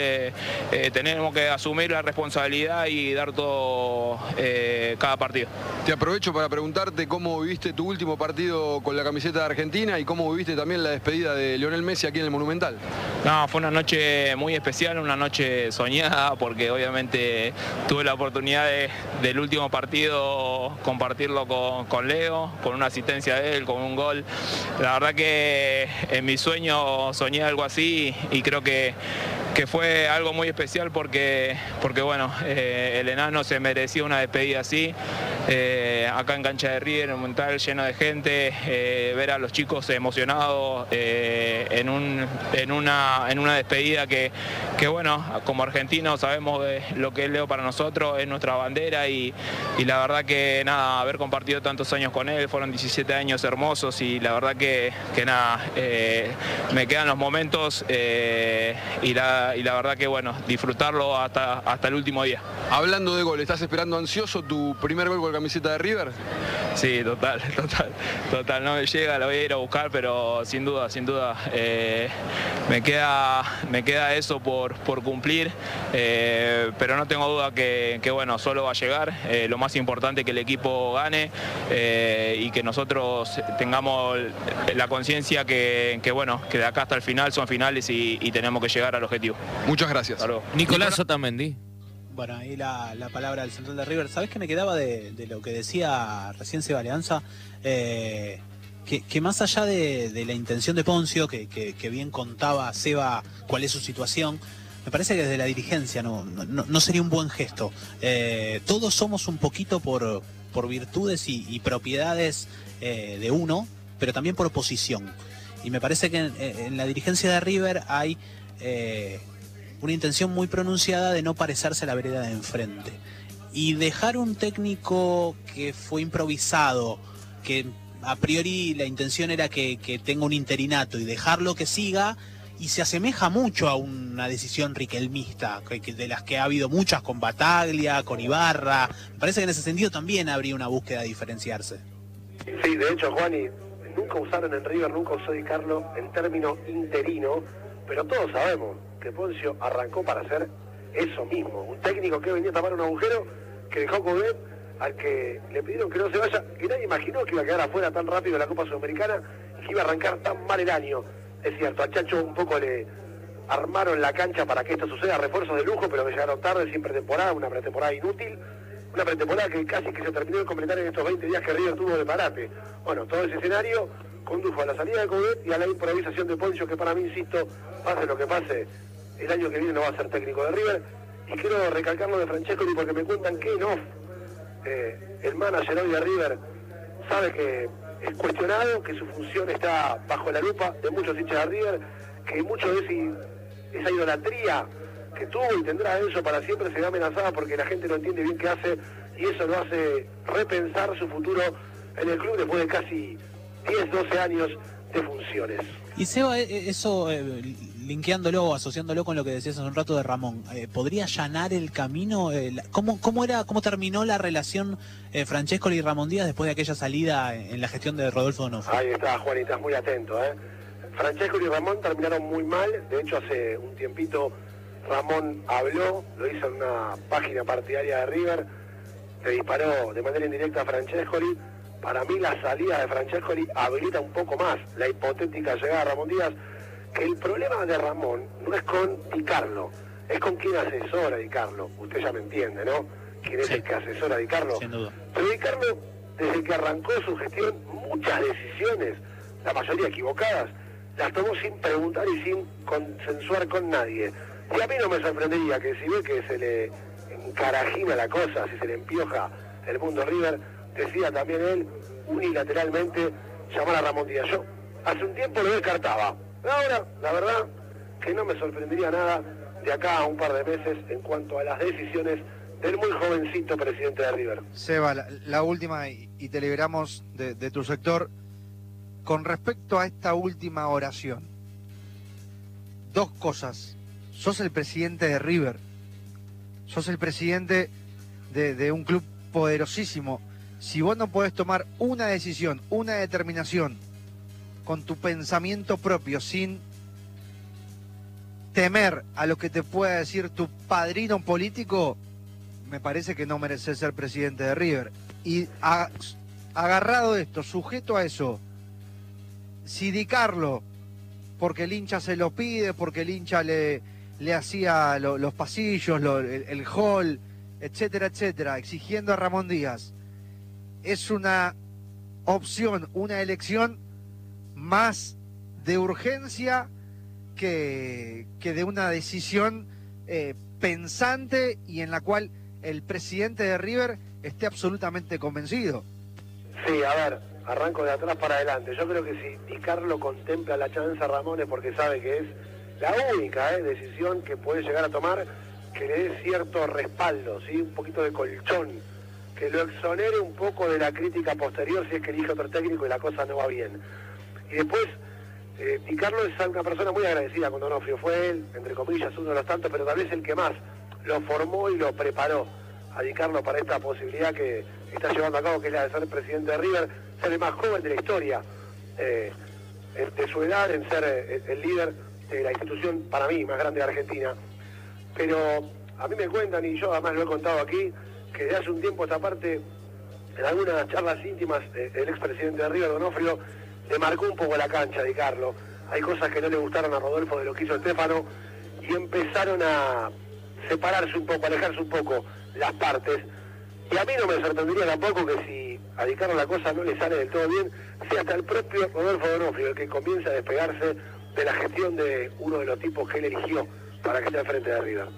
que asumir la responsabilidad y dar todo cada partido. Te aprovecho para preguntarte cómo viviste tu último partido con la camiseta de Argentina y cómo viviste también la despedida de Lionel Messi aquí en el Monumental. No, fue una noche muy especial, una noche soñada, porque obviamente tuve la oportunidad del último partido compartirlo con Leo, con una asistencia de él, con un gol. La verdad que en mi sueño soñé algo así y creo que fue algo muy especial porque bueno, el enano se merecía una despedida así. Acá en cancha de River, en un Monumental lleno de gente, ver a los chicos emocionados en una despedida que bueno, como argentinos sabemos de lo que es Leo para nosotros, es nuestra bandera y la verdad que nada, haber compartido tantos años con él, fueron 17 años hermosos y la verdad que nada, me quedan los momentos y la verdad que bueno, disfrutarlo hasta el último día. Hablando de gol, ¿estás esperando ansioso tu primer gol con la camiseta de River? Sí, total, no me llega, lo voy a ir a buscar, pero sin duda, me queda eso por cumplir, pero no tengo duda que bueno, solo va a llegar, lo más importante es que el equipo gane y que nosotros tengamos la conciencia que bueno, que de acá hasta el final son finales y tenemos que llegar al objetivo. Muchas gracias. Nicolás Otamendi. Bueno, ahí la palabra del central de River. ¿Sabés qué me quedaba de lo que decía recién Seba Leanza? Que más allá de la intención de Poncio, que bien contaba Seba cuál es su situación, me parece que desde la dirigencia no sería un buen gesto. Todos somos un poquito por virtudes y propiedades de uno, pero también por posición. Y me parece que en la dirigencia de River hay una intención muy pronunciada de no parecerse a la vereda de enfrente. Y dejar un técnico que fue improvisado, que a priori la intención era que tenga un interinato y dejarlo que siga, y se asemeja mucho a una decisión riquelmista, de las que ha habido muchas con Bataglia, con Ibarra. Me parece que en ese sentido también habría una búsqueda de diferenciarse. Sí, de hecho, Juani, nunca usaron en River, nunca usó Di Carlo el término interino, pero todos sabemos que Poncio arrancó para hacer eso mismo. Un técnico que venía a tapar un agujero, que dejó Coudet, al que le pidieron que no se vaya, que nadie imaginó que iba a quedar afuera tan rápido de la Copa Sudamericana y que iba a arrancar tan mal el año. Es cierto, a Chacho un poco le armaron la cancha para que esto suceda, refuerzos de lujo, pero que llegaron tarde, sin pretemporada, una pretemporada inútil, una pretemporada que casi que se terminó de completar en estos 20 días que River tuvo de parate. Bueno, todo ese escenario condujo a la salida de Coudet y a la improvisación de Poncio, que para mí, insisto, pase lo que pase, el año que viene no va a ser técnico de River. Y quiero recalcar lo de Francescoli porque me cuentan que en off, el manager hoy de River sabe que es cuestionado, que su función está bajo la lupa de muchos hinchas de River, que mucho de esa idolatría que tuvo y tendrá Enzo para siempre se ve amenazada porque la gente no entiende bien qué hace y eso lo hace repensar su futuro en el club después de casi 10, 12 años de funciones. Y Seba, eso linkeándolo, asociándolo con lo que decías hace un rato de Ramón, ¿podría allanar el camino? ¿Cómo terminó la relación Francescoli y Ramón Díaz después de aquella salida en la gestión de Rodolfo Donofrio? Ahí está, Juan, y estás muy atento, Francescoli y Ramón terminaron muy mal. De hecho, hace un tiempito Ramón habló, lo hizo en una página partidaria de River, le disparó de manera indirecta a Francescoli. Para mí la salida de Francescoli habilita un poco más la hipotética llegada de Ramón Díaz, que el problema de Ramón no es con Di Carlo, es con quien asesora a Di Carlo. Usted ya me entiende, ¿no? ¿Quién es el que asesora a Di Carlo? Sin duda. Pero Di Carlo, desde que arrancó su gestión, muchas decisiones, la mayoría equivocadas, las tomó sin preguntar y sin consensuar con nadie. Y a mí no me sorprendería que si ve que se le encarajina la cosa, si se le empioja el mundo River, decía también él, unilateralmente, llamar a Ramón Díaz. Yo hace un tiempo lo descartaba. Ahora, la verdad, que no me sorprendería nada de acá a un par de meses en cuanto a las decisiones del muy jovencito presidente de River. Seba, la última, y te liberamos de tu sector. Con respecto a esta última oración, dos cosas. Sos el presidente de River, sos el presidente de un club poderosísimo. si vos no podés tomar una decisión, una determinación con tu pensamiento propio, sin temer a lo que te pueda decir tu padrino político, me parece que no mereces ser presidente de River. Y agarrado esto, sujeto a eso, si Di Carlo, porque el hincha se lo pide, porque el hincha le hacía los pasillos, el hall, etcétera, etcétera, exigiendo a Ramón Díaz, es una opción, una elección más de urgencia que de una decisión pensante y en la cual el presidente de River esté absolutamente convencido. Sí, a ver, arranco de atrás para adelante. Yo creo que si Di Carlo contempla la chance a Ramón es porque sabe que es la única decisión que puede llegar a tomar que le dé cierto respaldo, ¿sí? Un poquito de colchón, que lo exonere un poco de la crítica posterior si es que elige otro técnico y la cosa no va bien. Y después, Di Carlo es una persona muy agradecida con Donofrio. Fue él, entre comillas, uno de los tantos, pero tal vez el que más lo formó y lo preparó a Di Carlo para esta posibilidad que está llevando a cabo, que es la de ser presidente de River, ser el más joven de la historia de su edad, en ser el líder de la institución, para mí, más grande de Argentina. Pero a mí me cuentan, y yo además lo he contado aquí, que de hace un tiempo esta parte, en algunas charlas íntimas, el expresidente de River, Donofrio, le marcó un poco la cancha a Di Carlo. Hay cosas que no le gustaron a Rodolfo de lo que hizo Estefano, y empezaron a separarse un poco, alejarse un poco las partes. Y a mí no me sorprendería tampoco que si a Di Carlo la cosa no le sale del todo bien, sea hasta el propio Rodolfo Donofrio el que comience a despegarse de la gestión de uno de los tipos que él eligió para que esté al frente de River.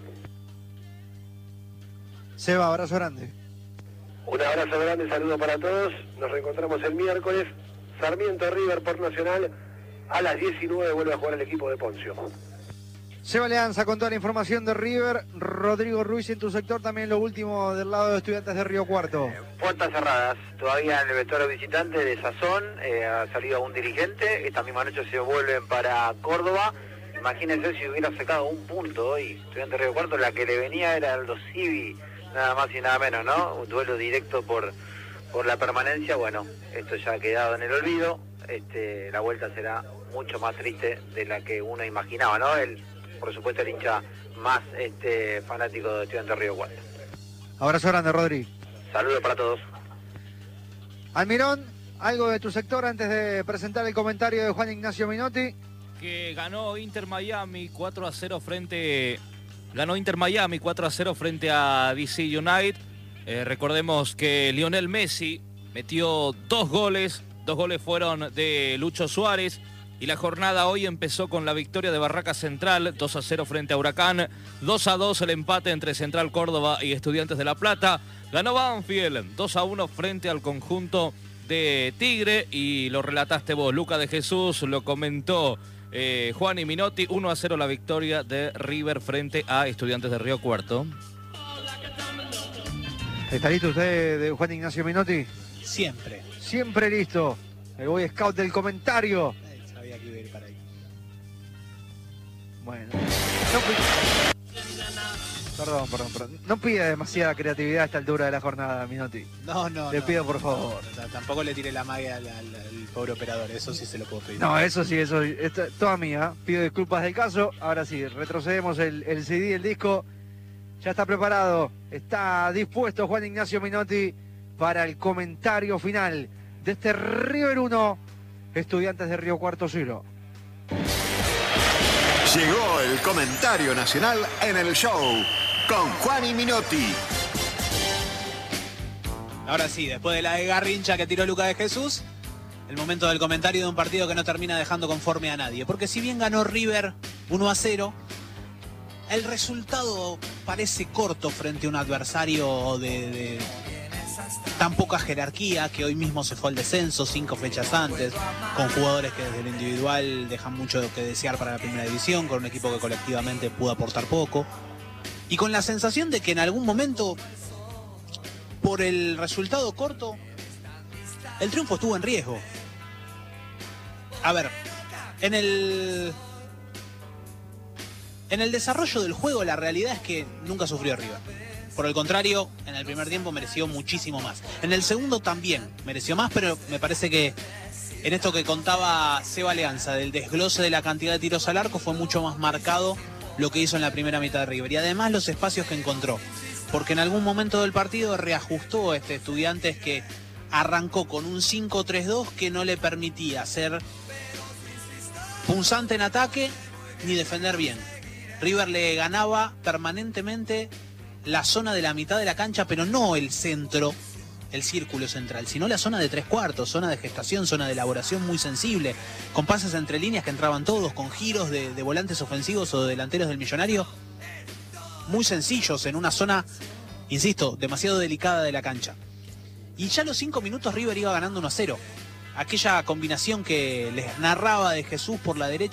Seba, abrazo grande. Un abrazo grande, saludo para todos. Nos reencontramos el miércoles. Sarmiento River por Nacional. A las 19 vuelve a jugar el equipo de Poncio. Seba Leanza con toda la información de River. Rodrigo Ruiz, en tu sector también lo último del lado de Estudiantes de Río Cuarto. Puertas cerradas, todavía en el vestuario visitante de Sazón, ha salido un dirigente, esta misma noche se vuelven para Córdoba. Imagínense si hubiera sacado un punto hoy, Estudiantes de Río Cuarto, la que le venía era Aldo Civi, nada más y nada menos, ¿no? Un duelo directo por la permanencia. Bueno, esto ya ha quedado en el olvido, la vuelta será mucho más triste de la que uno imaginaba, ¿no? Por supuesto el hincha más fanático de Estudiantes de Río Cuarto. Abrazo grande, Rodri. Saludos para todos. Almirón, algo de tu sector antes de presentar el comentario de Juan Ignacio Minotti. Que ganó Inter Miami 4-0 frente a DC United. Recordemos que Lionel Messi metió 2 goles. 2 goles fueron de Lucho Suárez. Y la jornada hoy empezó con la victoria de Barraca Central, 2-0 frente a Huracán, 2-2 el empate entre Central Córdoba y Estudiantes de La Plata. Ganó Banfield, 2-1 frente al conjunto de Tigre, y lo relataste vos, Luca de Jesús, lo comentó Juan y Minotti, 1-0 la victoria de River frente a Estudiantes de Río Cuarto. ¿Está listo usted, de Juan Ignacio Minotti? Siempre. Siempre listo. El Boy Scout del comentario. Sabía que iba a ir para ahí. Bueno. Perdón. No pida demasiada creatividad a esta altura de la jornada, Minotti. No. Le pido, por favor. No, tampoco le tire la magia al pobre operador, eso sí se lo puedo pedir. No, eso sí, toda mía. Pido disculpas del caso. Ahora sí, retrocedemos el CD, el disco. Ya está preparado, está dispuesto Juan Ignacio Minotti para el comentario final de este River 1, Estudiantes de Río Cuarto 0. Llegó el comentario nacional en el show con Juan y Minotti. Ahora sí, después de la de Garrincha que tiró Luca de Jesús, el momento del comentario de un partido que no termina dejando conforme a nadie. Porque si bien ganó River 1-0, el resultado parece corto frente a un adversario de tan poca jerarquía, que hoy mismo se fue al descenso 5 fechas antes, con jugadores que desde lo individual dejan mucho que desear para la primera división, con un equipo que colectivamente pudo aportar poco, y con la sensación de que en algún momento, por el resultado corto, el triunfo estuvo en riesgo. A ver, en el desarrollo del juego, la realidad es que nunca sufrió River. Por el contrario, en el primer tiempo mereció muchísimo más. En el segundo también mereció más, pero me parece que en esto que contaba Seba Leanza, del desglose de la cantidad de tiros al arco, fue mucho más marcado lo que hizo en la primera mitad de River. Y además los espacios que encontró. Porque en algún momento del partido reajustó a Estudiantes que arrancó con un 5-3-2 que no le permitía ser punzante en ataque ni defender bien. River le ganaba permanentemente la zona de la mitad de la cancha, pero no el centro, el círculo central, sino la zona de 3/4, zona de gestación, zona de elaboración muy sensible, con pases entre líneas que entraban todos, con giros de volantes ofensivos o de delanteros del Millonario, muy sencillos en una zona, insisto, demasiado delicada de la cancha. Y ya a los 5 minutos River iba ganando 1-0. Aquella combinación que les narraba de Jesús por la derecha